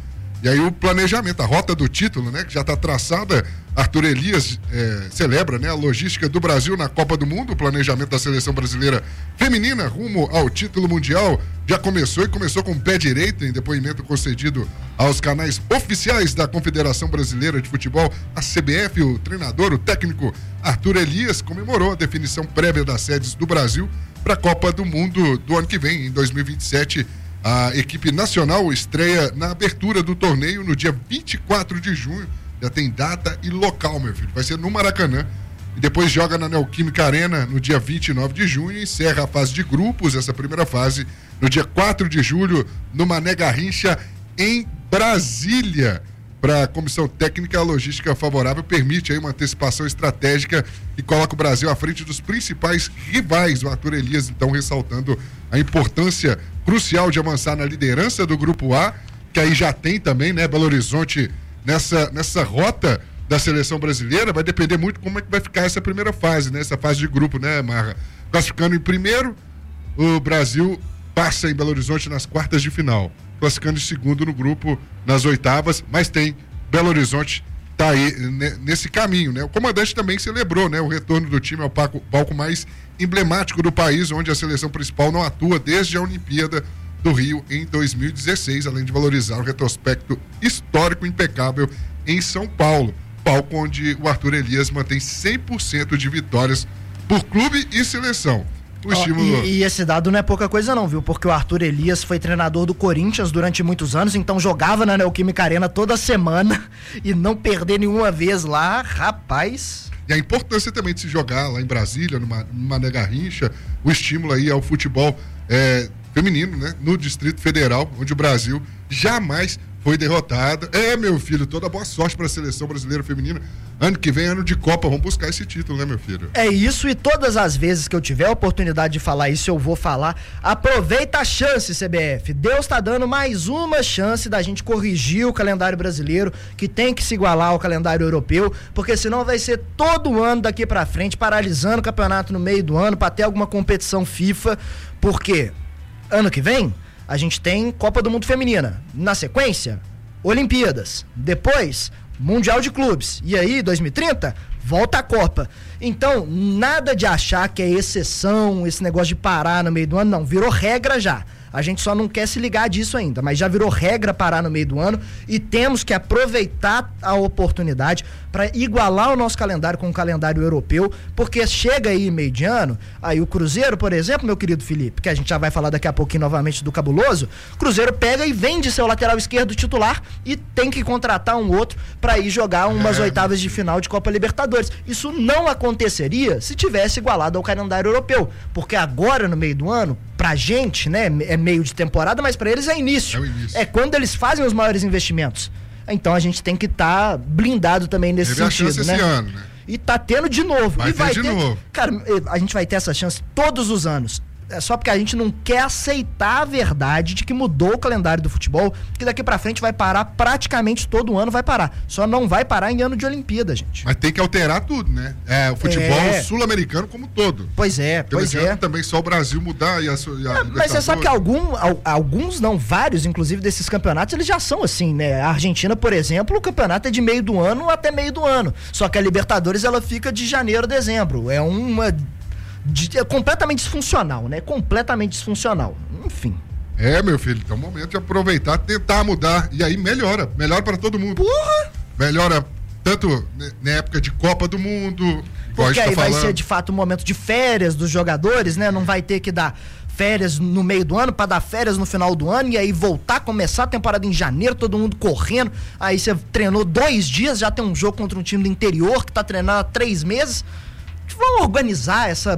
E aí o planejamento, a rota do título, né, que já está traçada. Arthur Elias é, celebra, né, a logística do Brasil na Copa do Mundo. O planejamento da seleção brasileira feminina rumo ao título mundial já começou e começou com o pé direito em depoimento concedido aos canais oficiais da Confederação Brasileira de Futebol, a C B F. O treinador, o técnico Arthur Elias, comemorou a definição prévia das sedes do Brasil para a Copa do Mundo do ano que vem, em dois mil e vinte e sete. A equipe nacional estreia na abertura do torneio no dia vinte e quatro de junho. Já tem data e local, meu filho. Vai ser no Maracanã. E depois joga na Neoquímica Arena no dia vinte e nove de junho e encerra a fase de grupos, essa primeira fase, no dia quatro de julho, no Mané Garrincha, em Brasília. Para a comissão técnica, a logística favorável permite aí uma antecipação estratégica e coloca o Brasil à frente dos principais rivais. O Arthur Elias, então, ressaltando a importância crucial de avançar na liderança do Grupo A, que aí já tem também, né, Belo Horizonte nessa, nessa rota da seleção brasileira. Vai depender muito como é que vai ficar essa primeira fase, né, essa fase de grupo, né, Marra? Classificando em primeiro, o Brasil passa em Belo Horizonte nas quartas de final. Classificando em segundo no grupo, nas oitavas, mas tem Belo Horizonte, tá aí né, nesse caminho, né? O comandante também celebrou, né, o retorno do time ao palco, palco mais emblemático do país, onde a seleção principal não atua desde a Olimpíada do Rio em dois mil e dezesseis, além de valorizar o retrospecto histórico impecável em São Paulo, palco onde o Arthur Elias mantém cem por cento de vitórias por clube e seleção. O estímulo... e, e esse dado não é pouca coisa não, viu? Porque o Arthur Elias foi treinador do Corinthians durante muitos anos, então jogava na Neoquímica Arena toda semana e não perder nenhuma vez lá, rapaz. E a importância também de se jogar lá em Brasília, no Mané Garrincha, o estímulo aí ao futebol é, feminino, né? No Distrito Federal, onde o Brasil jamais foi derrotado. É, meu filho, toda boa sorte para a seleção brasileira feminina. Ano que vem, ano de Copa, vamos buscar esse título, né, meu filho? É isso, e todas as vezes que eu tiver a oportunidade de falar isso, eu vou falar. Aproveita a chance, C B F. Deus tá dando mais uma chance da gente corrigir o calendário brasileiro, que tem que se igualar ao calendário europeu, porque senão vai ser todo ano daqui pra frente, paralisando o campeonato no meio do ano, pra ter alguma competição FIFA, porque ano que vem a gente tem Copa do Mundo Feminina. Na sequência, Olimpíadas. Depois, Mundial de Clubes. E aí, dois mil e trinta, volta a Copa. Então, nada de achar que é exceção, esse negócio de parar no meio do ano, não. Virou regra já. A gente só não quer se ligar disso ainda, mas já virou regra parar no meio do ano e temos que aproveitar a oportunidade para igualar o nosso calendário com o calendário europeu, porque chega aí meio de ano, aí o Cruzeiro, por exemplo, meu querido Felipe, que a gente já vai falar daqui a pouquinho novamente do Cabuloso, o Cruzeiro pega e vende seu lateral esquerdo titular e tem que contratar um outro para ir jogar umas é. oitavas de final de Copa Libertadores. Isso não aconteceria se tivesse igualado ao calendário europeu, porque agora no meio do ano, pra gente, né, é meio de temporada, mas pra eles é início. É o início. É quando eles fazem os maiores investimentos. Então a gente tem que estar tá blindado também nesse Teve sentido, a chance né? Esse ano, né? E tá tendo de novo. Vai e ter vai de ter, novo. Cara, a gente vai ter essa chance todos os anos. É só porque a gente não quer aceitar a verdade de que mudou o calendário do futebol, que daqui pra frente vai parar praticamente todo ano, vai parar. Só não vai parar em ano de Olimpíada, gente. Mas tem que alterar tudo, né? É, o futebol é. sul-americano como todo. Pois é, Porque pois é. também só o Brasil mudar e a, e a é, Mas você sabe que algum, alguns, não, vários, inclusive, desses campeonatos, eles já são assim, né? A Argentina, por exemplo, o campeonato é de meio do ano até meio do ano. Só que a Libertadores, ela fica de janeiro a dezembro. É uma... De, é completamente disfuncional, né? Completamente disfuncional. Enfim. É, meu filho, então é o momento de aproveitar, tentar mudar. E aí melhora. Melhora para todo mundo. Porra! Melhora tanto na época de Copa do Mundo. Porque aí tá vai ser de fato um momento de férias dos jogadores, né? Não vai ter que dar férias no meio do ano para dar férias no final do ano e aí voltar, começar a temporada em janeiro, todo mundo correndo. Aí você treinou dois dias, já tem um jogo contra um time do interior que tá treinando há três meses. Vamos organizar essa,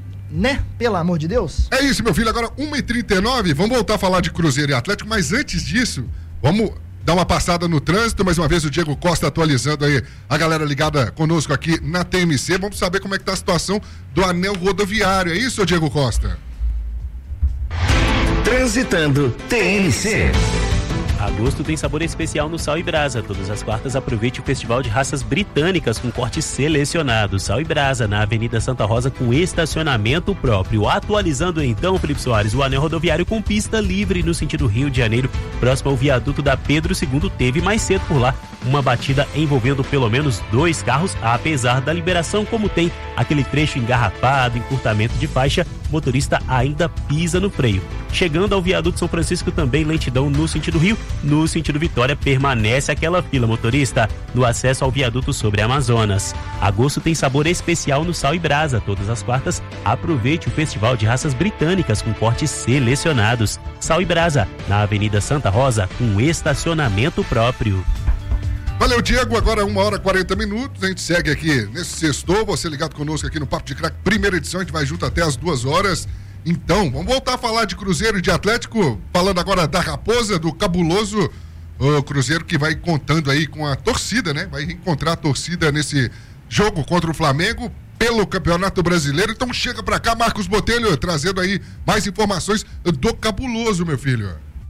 né? Pelo amor de Deus. É isso, meu filho. Agora, uma e trinta e nove, vamos voltar a falar de Cruzeiro e Atlético, mas antes disso, vamos dar uma passada no trânsito. Mais uma vez, o Diego Costa atualizando aí a galera ligada conosco aqui na T M C. Vamos saber como é que tá a situação do anel rodoviário. É isso, Diego Costa? Transitando T M C. Agosto tem sabor especial no Sal e Brasa. Todas as quartas aproveite o Festival de Raças Britânicas com cortes selecionados. Sal e Brasa, na Avenida Santa Rosa, com estacionamento próprio. Atualizando então, Felipe Soares, o anel rodoviário com pista livre no sentido Rio de Janeiro, próximo ao viaduto da Pedro segundo, teve mais cedo por lá uma batida envolvendo pelo menos dois carros, apesar da liberação, como tem aquele trecho engarrafado, encurtamento de faixa, o motorista ainda pisa no freio. Chegando ao viaduto São Francisco, também lentidão no sentido Rio, no sentido Vitória permanece aquela fila, motorista, no acesso ao viaduto sobre Amazonas. Agosto tem sabor especial no Sal e Brasa. Todas as quartas aproveite o Festival de Raças Britânicas com cortes selecionados. Sal e Brasa, na Avenida Santa Rosa, com estacionamento próprio. Valeu, Diego. Agora uma hora e quarenta minutos. A gente segue aqui nesse sextou. Você ligado conosco aqui no Papo de Craque, primeira edição. A gente vai junto até as duas horas. Então, vamos voltar a falar de Cruzeiro e de Atlético. Falando agora da Raposa, do Cabuloso. O Cruzeiro que vai contando aí com a torcida, né? Vai encontrar a torcida nesse jogo contra o Flamengo pelo Campeonato Brasileiro. Então chega pra cá, Marcos Botelho, trazendo aí mais informações do Cabuloso, meu filho.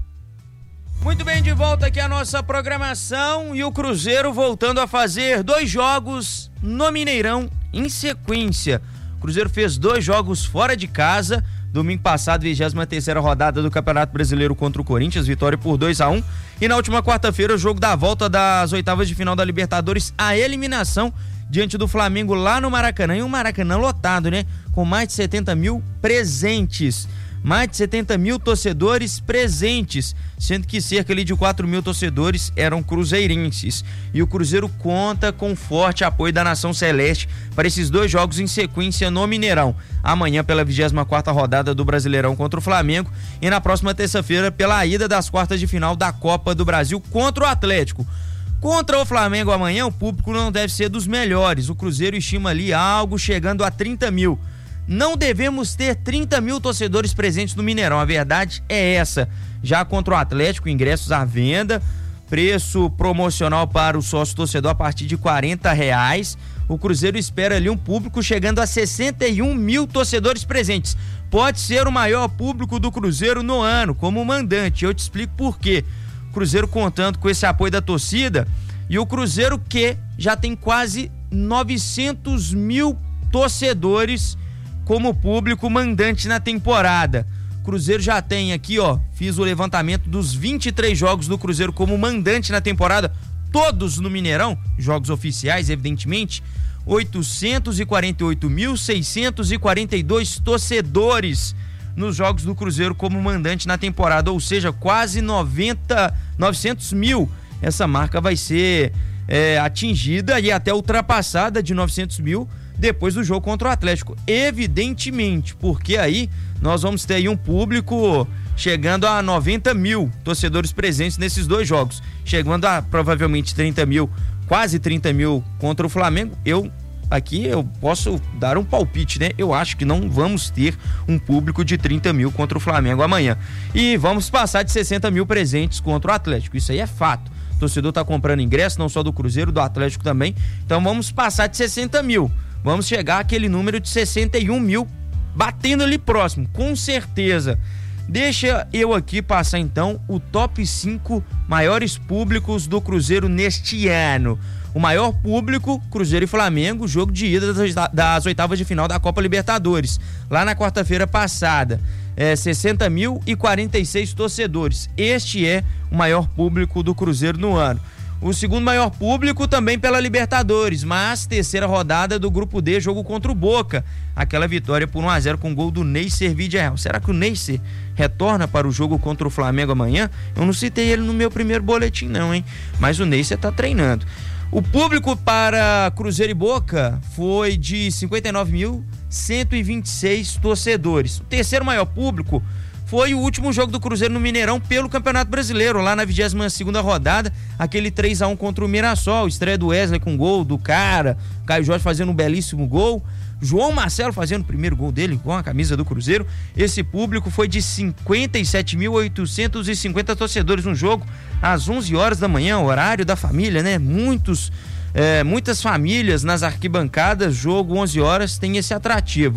Muito bem, de volta aqui a nossa programação e o Cruzeiro voltando a fazer dois jogos no Mineirão em sequência. O Cruzeiro fez dois jogos fora de casa, domingo passado, vigésima terceira rodada do Campeonato Brasileiro contra o Corinthians, vitória por dois a um, e na última quarta-feira o jogo da volta das oitavas de final da Libertadores, a eliminação diante do Flamengo lá no Maracanã, e um Maracanã lotado, né? Com mais de setenta mil presentes. Mais de setenta mil torcedores presentes, sendo que cerca ali de quatro mil torcedores eram cruzeirenses. E o Cruzeiro conta com forte apoio da Nação Celeste para esses dois jogos em sequência no Mineirão. Amanhã pela vigésima quarta rodada do Brasileirão contra o Flamengo e na próxima terça-feira pela ida das quartas de final da Copa do Brasil contra o Atlético. Contra o Flamengo amanhã o público não deve ser dos melhores. O Cruzeiro estima ali algo chegando a trinta mil. Não devemos ter trinta mil torcedores presentes no Mineirão, a verdade é essa. Já contra o Atlético, ingressos à venda, preço promocional para o sócio torcedor a partir de quarenta reais. O Cruzeiro espera ali um público chegando a sessenta e um mil torcedores presentes. Pode ser o maior público do Cruzeiro no ano, como mandante. Eu te explico por quê. O Cruzeiro contando com esse apoio da torcida e o Cruzeiro que já tem quase novecentos mil torcedores como público mandante na temporada. O Cruzeiro já tem aqui, ó, fiz o levantamento dos vinte e três jogos do Cruzeiro como mandante na temporada, todos no Mineirão, jogos oficiais, evidentemente, oitocentos e quarenta e oito mil, seiscentos e quarenta e dois torcedores nos jogos do Cruzeiro como mandante na temporada, ou seja, quase noventa, novecentos mil. Essa marca vai ser é, atingida e até ultrapassada de novecentos mil depois do jogo contra o Atlético, evidentemente, porque aí nós vamos ter aí um público chegando a noventa mil torcedores presentes nesses dois jogos, chegando a provavelmente trinta mil, quase trinta mil contra o Flamengo. Eu aqui eu posso dar um palpite, né? Eu acho que não vamos ter um público de trinta mil contra o Flamengo amanhã, e vamos passar de sessenta mil presentes contra o Atlético, isso aí é fato. O torcedor tá comprando ingresso, não só do Cruzeiro, do Atlético também, então vamos passar de sessenta mil. Vamos chegar àquele número de sessenta e um mil, batendo ali próximo, com certeza. Deixa eu aqui passar então o top cinco maiores públicos do Cruzeiro neste ano. O maior público, Cruzeiro e Flamengo, jogo de ida das oitavas de final da Copa Libertadores, lá na quarta-feira passada. É, sessenta mil e quarenta e seis torcedores. Este é o maior público do Cruzeiro no ano. O segundo maior público também pela Libertadores, mas terceira rodada do Grupo D, jogo contra o Boca. Aquela vitória por um a zero com gol do Neisser Vidigal. Será que o Neisser retorna para o jogo contra o Flamengo amanhã? Eu não citei ele no meu primeiro boletim não, hein? Mas o Neisser tá treinando. O público para Cruzeiro e Boca foi de cinquenta e nove mil cento e vinte e seis torcedores. O terceiro maior público foi o último jogo do Cruzeiro no Mineirão pelo Campeonato Brasileiro, lá na vigésima segunda rodada, aquele três a um contra o Mirassol, estreia do Wesley com gol do cara, Caio Jorge fazendo um belíssimo gol, João Marcelo fazendo o primeiro gol dele com a camisa do Cruzeiro. Esse público foi de cinquenta e sete mil oitocentos e cinquenta torcedores no jogo, às onze horas da manhã, horário da família, né? Muitos, é, muitas famílias nas arquibancadas, jogo onze horas, tem esse atrativo.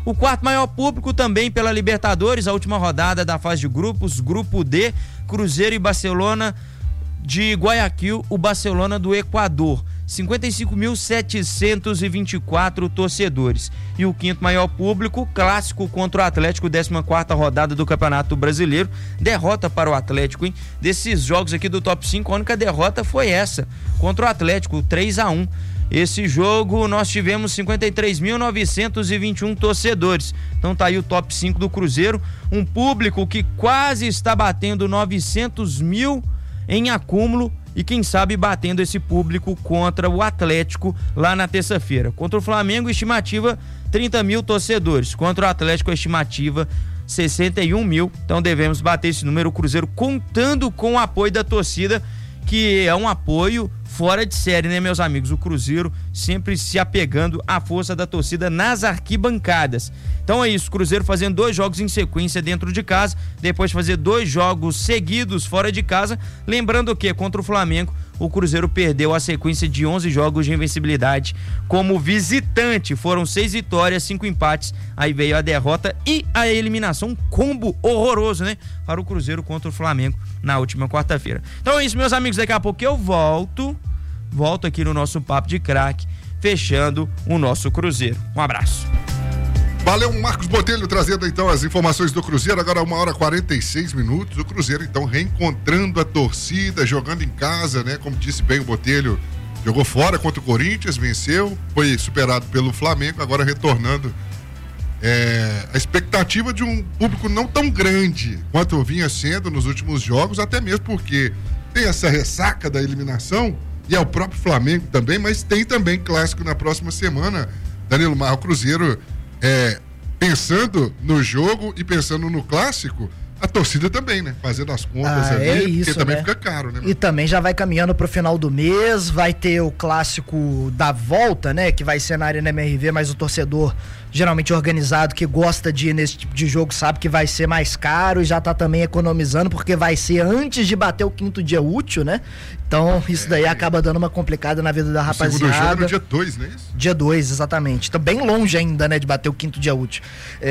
O quarto maior público também pela Libertadores, a última rodada da fase de grupos, grupo D, Cruzeiro e Barcelona de Guayaquil, o Barcelona do Equador. cinquenta e cinco mil setecentos e vinte e quatro torcedores. E o quinto maior público, clássico contra o Atlético, décima quarta rodada do Campeonato Brasileiro. Derrota para o Atlético, hein? Desses jogos aqui do top cinco, a única derrota foi essa, contra o Atlético, três a um. Esse jogo nós tivemos cinquenta e três mil novecentos e vinte e um torcedores. Então tá aí o top cinco do Cruzeiro, um público que quase está batendo novecentos mil em acúmulo e quem sabe batendo esse público contra o Atlético lá na terça-feira. Contra o Flamengo, estimativa trinta mil torcedores. Contra o Atlético, a estimativa sessenta e um mil. Então devemos bater esse número. O Cruzeiro contando com o apoio da torcida, que é um apoio fora de série, né, meus amigos? O Cruzeiro sempre se apegando à força da torcida nas arquibancadas. Então é isso, Cruzeiro fazendo dois jogos em sequência dentro de casa, depois de fazer dois jogos seguidos fora de casa. Lembrando que contra o Flamengo, o Cruzeiro perdeu a sequência de onze jogos de invencibilidade como visitante. Foram seis vitórias, cinco empates, aí veio a derrota e a eliminação, um combo horroroso, né, para o Cruzeiro contra o Flamengo na última quarta-feira. Então é isso, meus amigos, daqui a pouco eu volto volto aqui no nosso Papo de Craque, fechando o nosso Cruzeiro. Um abraço. Valeu, Marcos Botelho, trazendo então as informações do Cruzeiro. Agora uma hora e quarenta e seis minutos. O Cruzeiro então reencontrando a torcida, jogando em casa, né? Como disse bem o Botelho, jogou fora contra o Corinthians, venceu, foi superado pelo Flamengo, agora retornando. É, a expectativa de um público não tão grande quanto vinha sendo nos últimos jogos, até mesmo porque tem essa ressaca da eliminação, e é o próprio Flamengo também, mas tem também clássico na próxima semana. Danilo Marro, Cruzeiro, é, pensando no jogo e pensando no clássico, a torcida também, né? Fazendo as contas ah, ali, é porque isso, também né? fica caro, né? E também já vai caminhando pro final do mês, vai ter o clássico da volta, né? Que vai ser na Arena M R V, mas o torcedor geralmente organizado que gosta de ir nesse tipo de jogo sabe que vai ser mais caro e já tá também economizando, porque vai ser antes de bater o quinto dia útil, né? Então isso daí é, acaba dando uma complicada na vida da rapaziada. O segundo jogo é no dia dois, não é isso? Dia dois, exatamente. Tá bem longe ainda, né, de bater o quinto dia útil.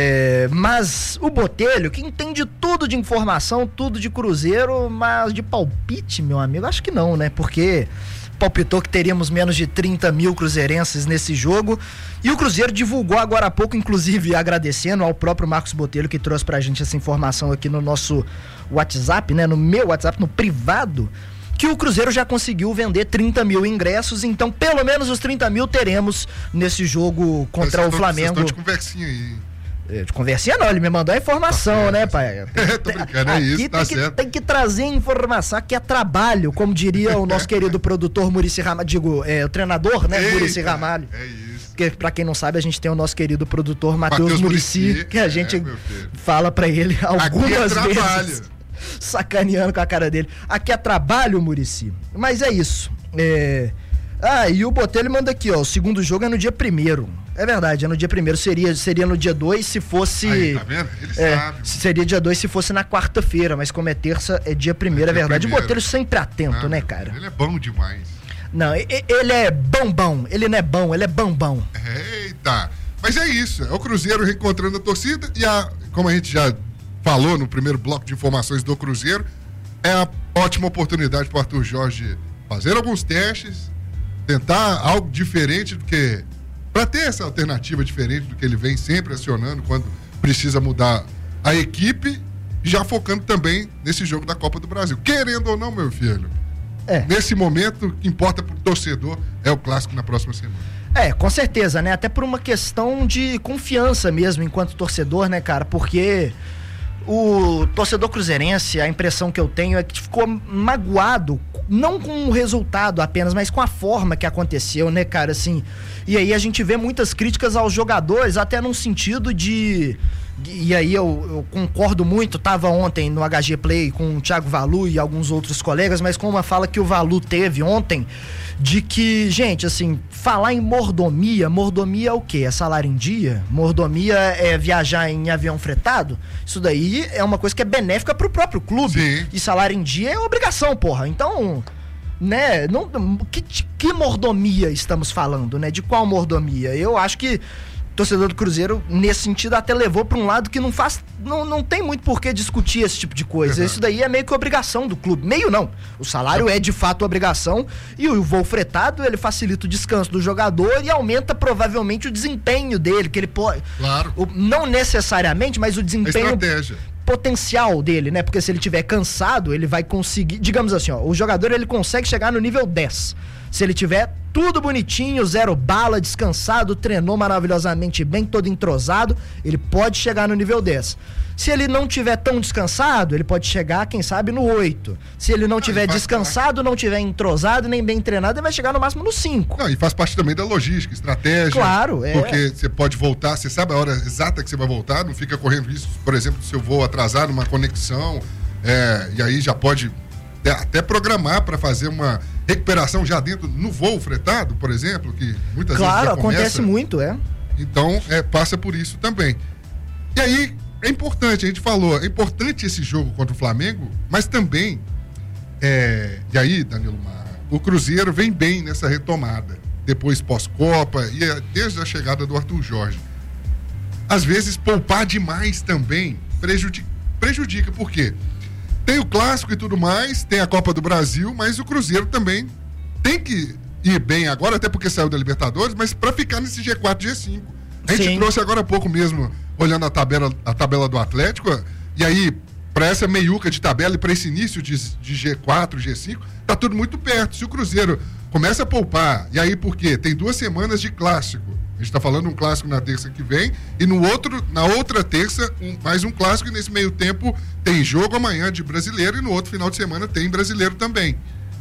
É, mas o Botelho, que entende tudo de informação, tudo de Cruzeiro, mas de palpite, meu amigo, acho que não, né? Porque palpitou que teríamos menos de trinta mil cruzeirenses nesse jogo, e o Cruzeiro divulgou agora há pouco, inclusive agradecendo ao próprio Marcos Botelho, que trouxe pra gente essa informação aqui no nosso WhatsApp, né, no meu WhatsApp, no privado, que o Cruzeiro já conseguiu vender trinta mil ingressos, então pelo menos os trinta mil teremos nesse jogo contra Mas o Flamengo. Vocês estão de conversinha aí. De conversinha não, ele me mandou a informação, tá, né, pai? É, tô brincando, é isso, tá tem certo. Que, tem que trazer informação, aqui é trabalho, como diria o nosso querido produtor Muricy Ramalho, digo, é, o treinador, né, Eita, Muricy Ramalho. É isso. Porque, pra quem não sabe, a gente tem o nosso querido produtor Matheus Muricy, que a gente é, fala pra ele algumas aqui é vezes, sacaneando com a cara dele. Aqui é trabalho, Muricy. Mas é isso. É... Ah, e o Botelho manda aqui, ó, o segundo jogo é no dia primeiro. É verdade, é no dia primeiro, seria, seria no dia dois se fosse... Aí, tá vendo? Ele é, sabe. Seria dia dois se fosse na quarta-feira, mas como é terça, é dia primeiro, é, é verdade. Primeiro. O Botelho sempre atento, ah, né, cara? Ele é bom demais. Não, ele é bom, bom, ele não é bom, ele é bom, bom. Eita, mas é isso, é o Cruzeiro reencontrando a torcida, e a, como a gente já falou no primeiro bloco de informações do Cruzeiro, é a ótima oportunidade para o Arthur Jorge fazer alguns testes, tentar algo diferente do que... para ter essa alternativa diferente do que ele vem sempre acionando quando precisa mudar a equipe, já focando também nesse jogo da Copa do Brasil. Querendo ou não, meu filho, é. Nesse momento, o que importa pro torcedor é o clássico na próxima semana. É, com certeza, né? Até por uma questão de confiança mesmo enquanto torcedor, né, cara? Porque o torcedor cruzeirense, a impressão que eu tenho é que ficou magoado, não com o resultado apenas, mas com a forma que aconteceu, né, cara, assim. E aí a gente vê muitas críticas aos jogadores, até num sentido de... E aí eu, eu concordo muito, tava ontem no H G Play com o Thiago Valu e alguns outros colegas, mas com uma fala que o Valu teve ontem, de que, gente, assim, falar em mordomia, mordomia é o quê? É salário em dia? Mordomia é viajar em avião fretado? Isso daí é uma coisa que é benéfica pro próprio clube. Sim. E salário em dia é obrigação, porra. Então... né, não, que, que mordomia estamos falando, né? De qual mordomia? Eu acho que torcedor do Cruzeiro, nesse sentido, até levou para um lado que não faz, não, não tem muito por que discutir esse tipo de coisa. Uhum. Isso daí é meio que obrigação do clube. Meio não. O salário é de fato obrigação e o voo fretado, ele facilita o descanso do jogador e aumenta provavelmente o desempenho dele, que ele pode... Claro. O, não necessariamente, mas o desempenho... A estratégia. Potencial dele, né? Porque se ele tiver cansado, ele vai conseguir, digamos assim, ó, o jogador ele consegue chegar no nível dez. Se ele tiver tudo bonitinho, zero bala, descansado, treinou maravilhosamente bem, todo entrosado, ele pode chegar no nível dez. Se ele não tiver tão descansado, ele pode chegar, quem sabe, no oito. Se ele não tiver descansado, não tiver entrosado, nem bem treinado, ele vai chegar no máximo no cinco. Não, e faz parte também da logística, estratégia. Claro, é. Porque você pode voltar, você sabe a hora exata que você vai voltar, não fica correndo risco, por exemplo, se eu vou atrasar numa conexão, é, e aí já pode até programar para fazer uma recuperação já dentro, no voo fretado, por exemplo, que muitas claro, vezes já acontece começa. muito, é. Então, é, passa por isso também. E aí, é importante, a gente falou, é importante esse jogo contra o Flamengo, mas também, é, e aí, Danilo Mar, o Cruzeiro vem bem nessa retomada, depois pós-Copa, e é, desde a chegada do Arthur Jorge. Às vezes, poupar demais também prejudica, prejudica, por quê? Tem o Clássico e tudo mais, tem a Copa do Brasil, mas o Cruzeiro também tem que ir bem agora, até porque saiu da Libertadores, mas para ficar nesse G quatro, G cinco. A gente Sim. trouxe agora há pouco mesmo, olhando a tabela, a tabela do Atlético, e aí, para essa meiuca de tabela e para esse início de, de G quatro, G cinco, tá tudo muito perto. Se o Cruzeiro começa a poupar, e aí por quê? Tem duas semanas de Clássico. A gente tá falando um Clássico na terça que vem, e no outro, na outra terça, um, mais um Clássico, e nesse meio tempo tem jogo amanhã de Brasileiro, e no outro final de semana tem Brasileiro também.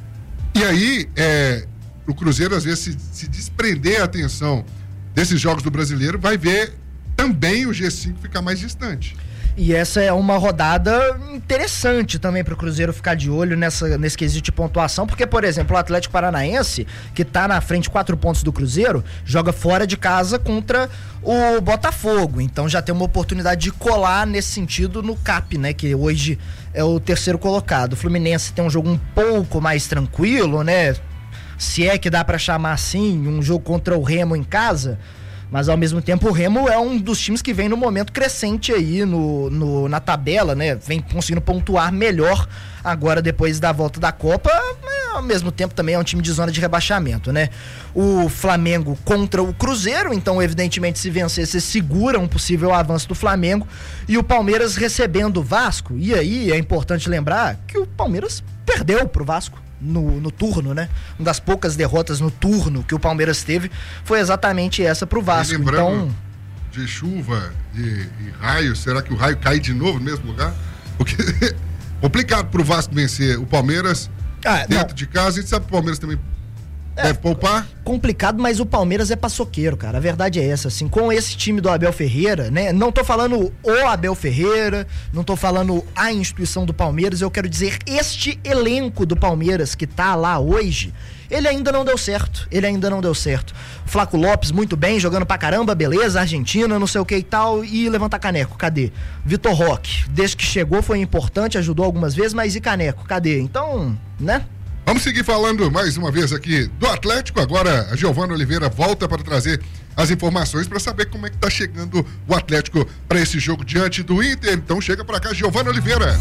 E aí, é, o Cruzeiro, às vezes, se, se desprender a atenção desses jogos do Brasileiro, vai ver também o G cinco ficar mais distante. E essa é uma rodada interessante também para o Cruzeiro ficar de olho nessa, nesse quesito de pontuação, porque, por exemplo, o Atlético Paranaense, que está na frente quatro pontos do Cruzeiro, joga fora de casa contra o Botafogo. Então já tem uma oportunidade de colar nesse sentido no C A P, né? Que hoje é o terceiro colocado. O Fluminense tem um jogo um pouco mais tranquilo, né? Se é que dá para chamar assim, um jogo contra o Remo em casa. Mas ao mesmo tempo o Remo é um dos times que vem no momento crescente aí no, no, na tabela, né? Vem conseguindo pontuar melhor agora depois da volta da Copa, mas ao mesmo tempo também é um time de zona de rebaixamento, né? O Flamengo contra o Cruzeiro, então evidentemente se vencer, você segura um possível avanço do Flamengo, e o Palmeiras recebendo o Vasco, e aí é importante lembrar que o Palmeiras perdeu pro Vasco. No, no turno, né? Uma das poucas derrotas no turno que o Palmeiras teve foi exatamente essa pro Vasco. E lembrando então, de chuva e, e raio, será que o raio cai de novo no mesmo lugar? Porque complicado pro Vasco vencer o Palmeiras ah, dentro não. de casa. A gente sabe que o Palmeiras também é, deve poupar. Complicado, mas o Palmeiras é paçoqueiro, cara. A verdade é essa, assim, com esse time do Abel Ferreira, né? Não tô falando o Abel Ferreira, não tô falando a instituição do Palmeiras, eu quero dizer este elenco do Palmeiras que tá lá hoje, ele ainda não deu certo, ele ainda não deu certo. Flaco Lopes, muito bem, jogando pra caramba, beleza, Argentina, não sei o que e tal, e levantar caneco, cadê? Vitor Roque, desde que chegou foi importante, ajudou algumas vezes, mas e caneco, cadê? Então, né? Vamos seguir falando mais uma vez aqui do Atlético. Agora a Giovana Oliveira volta para trazer as informações para saber como é que tá chegando o Atlético para esse jogo diante do Inter. Então chega para cá, Giovana Oliveira.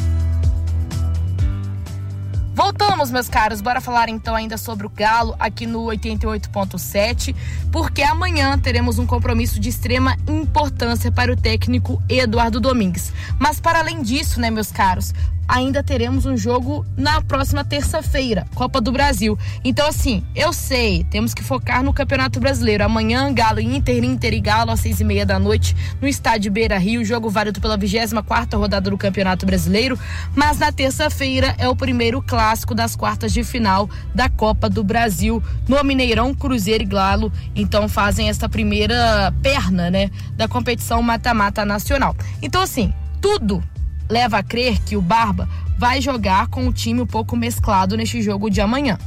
Voltamos, meus caros, bora falar então ainda sobre o Galo aqui no oitenta e oito ponto sete, porque amanhã teremos um compromisso de extrema importância para o técnico Eduardo Domingues. Mas para além disso, né, meus caros, ainda teremos um jogo na próxima terça-feira, Copa do Brasil. Então, assim, eu sei, temos que focar no Campeonato Brasileiro. Amanhã, Galo e Inter, Inter e Galo, às seis e meia da noite, no estádio Beira-Rio, jogo válido pela vigésima quarta rodada do Campeonato Brasileiro. Mas na terça-feira é o primeiro clássico das quartas de final da Copa do Brasil. No Mineirão, Cruzeiro e Galo, então, fazem essa primeira perna, né, da competição mata-mata nacional. Então, assim, tudo leva a crer que o Barba vai jogar com o time um pouco mesclado neste jogo de amanhã.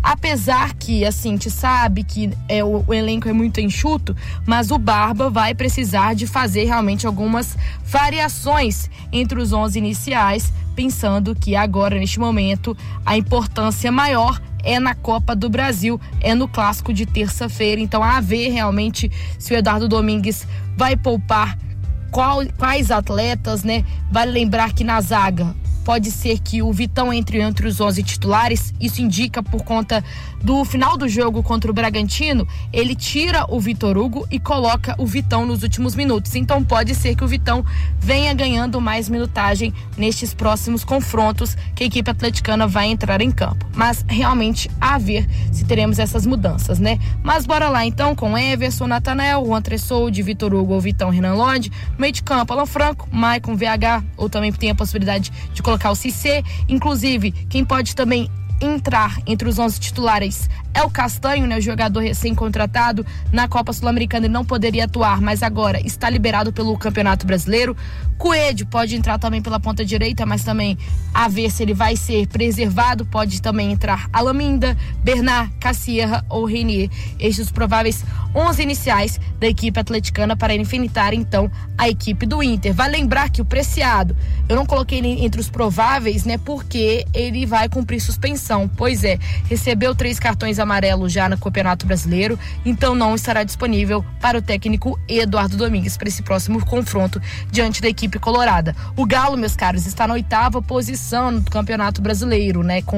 Apesar que, assim, a gente sabe que é, o, o elenco é muito enxuto, mas o Barba vai precisar de fazer realmente algumas variações entre os onze iniciais, pensando que agora, neste momento, a importância maior é na Copa do Brasil, é no clássico de terça-feira. Então, a ver realmente se o Eduardo Domingues vai poupar qual, quais atletas, né? Vale lembrar que na zaga pode ser que o Vitão entre entre os onze titulares. Isso indica por conta do final do jogo contra o Bragantino, ele tira o Vitor Hugo e coloca o Vitão nos últimos minutos. Então pode ser que o Vitão venha ganhando mais minutagem nestes próximos confrontos que a equipe atleticana vai entrar em campo. Mas realmente a ver se teremos essas mudanças, né? Mas bora lá então com Everson, Natanael, Juan Tressoldi, Vitor Hugo ou Vitão, Renan Lodge, meio de campo, Alan Franco, Maicon, V H, ou também tem a possibilidade de colocar o Cissé. Inclusive, quem pode também entrar entre os onze titulares é o Castanho, né, o jogador recém-contratado. Na Copa Sul-Americana ele não poderia atuar, mas agora está liberado pelo Campeonato Brasileiro. Coelho pode entrar também pela ponta direita, mas também a ver se ele vai ser preservado. Pode também entrar Alaminda, Bernard, Cassierra ou Renier. Estes os prováveis onze iniciais da equipe atleticana para infinitar então a equipe do Inter. Vai lembrar que o Preciado, eu não coloquei ele entre os prováveis, né, porque ele vai cumprir suspensão. Pois é, recebeu três cartões amarelos já no Campeonato Brasileiro, então não estará disponível para o técnico Eduardo Domingues para esse próximo confronto diante da equipe colorada. O Galo, meus caros, está na oitava posição no Campeonato Brasileiro, né, com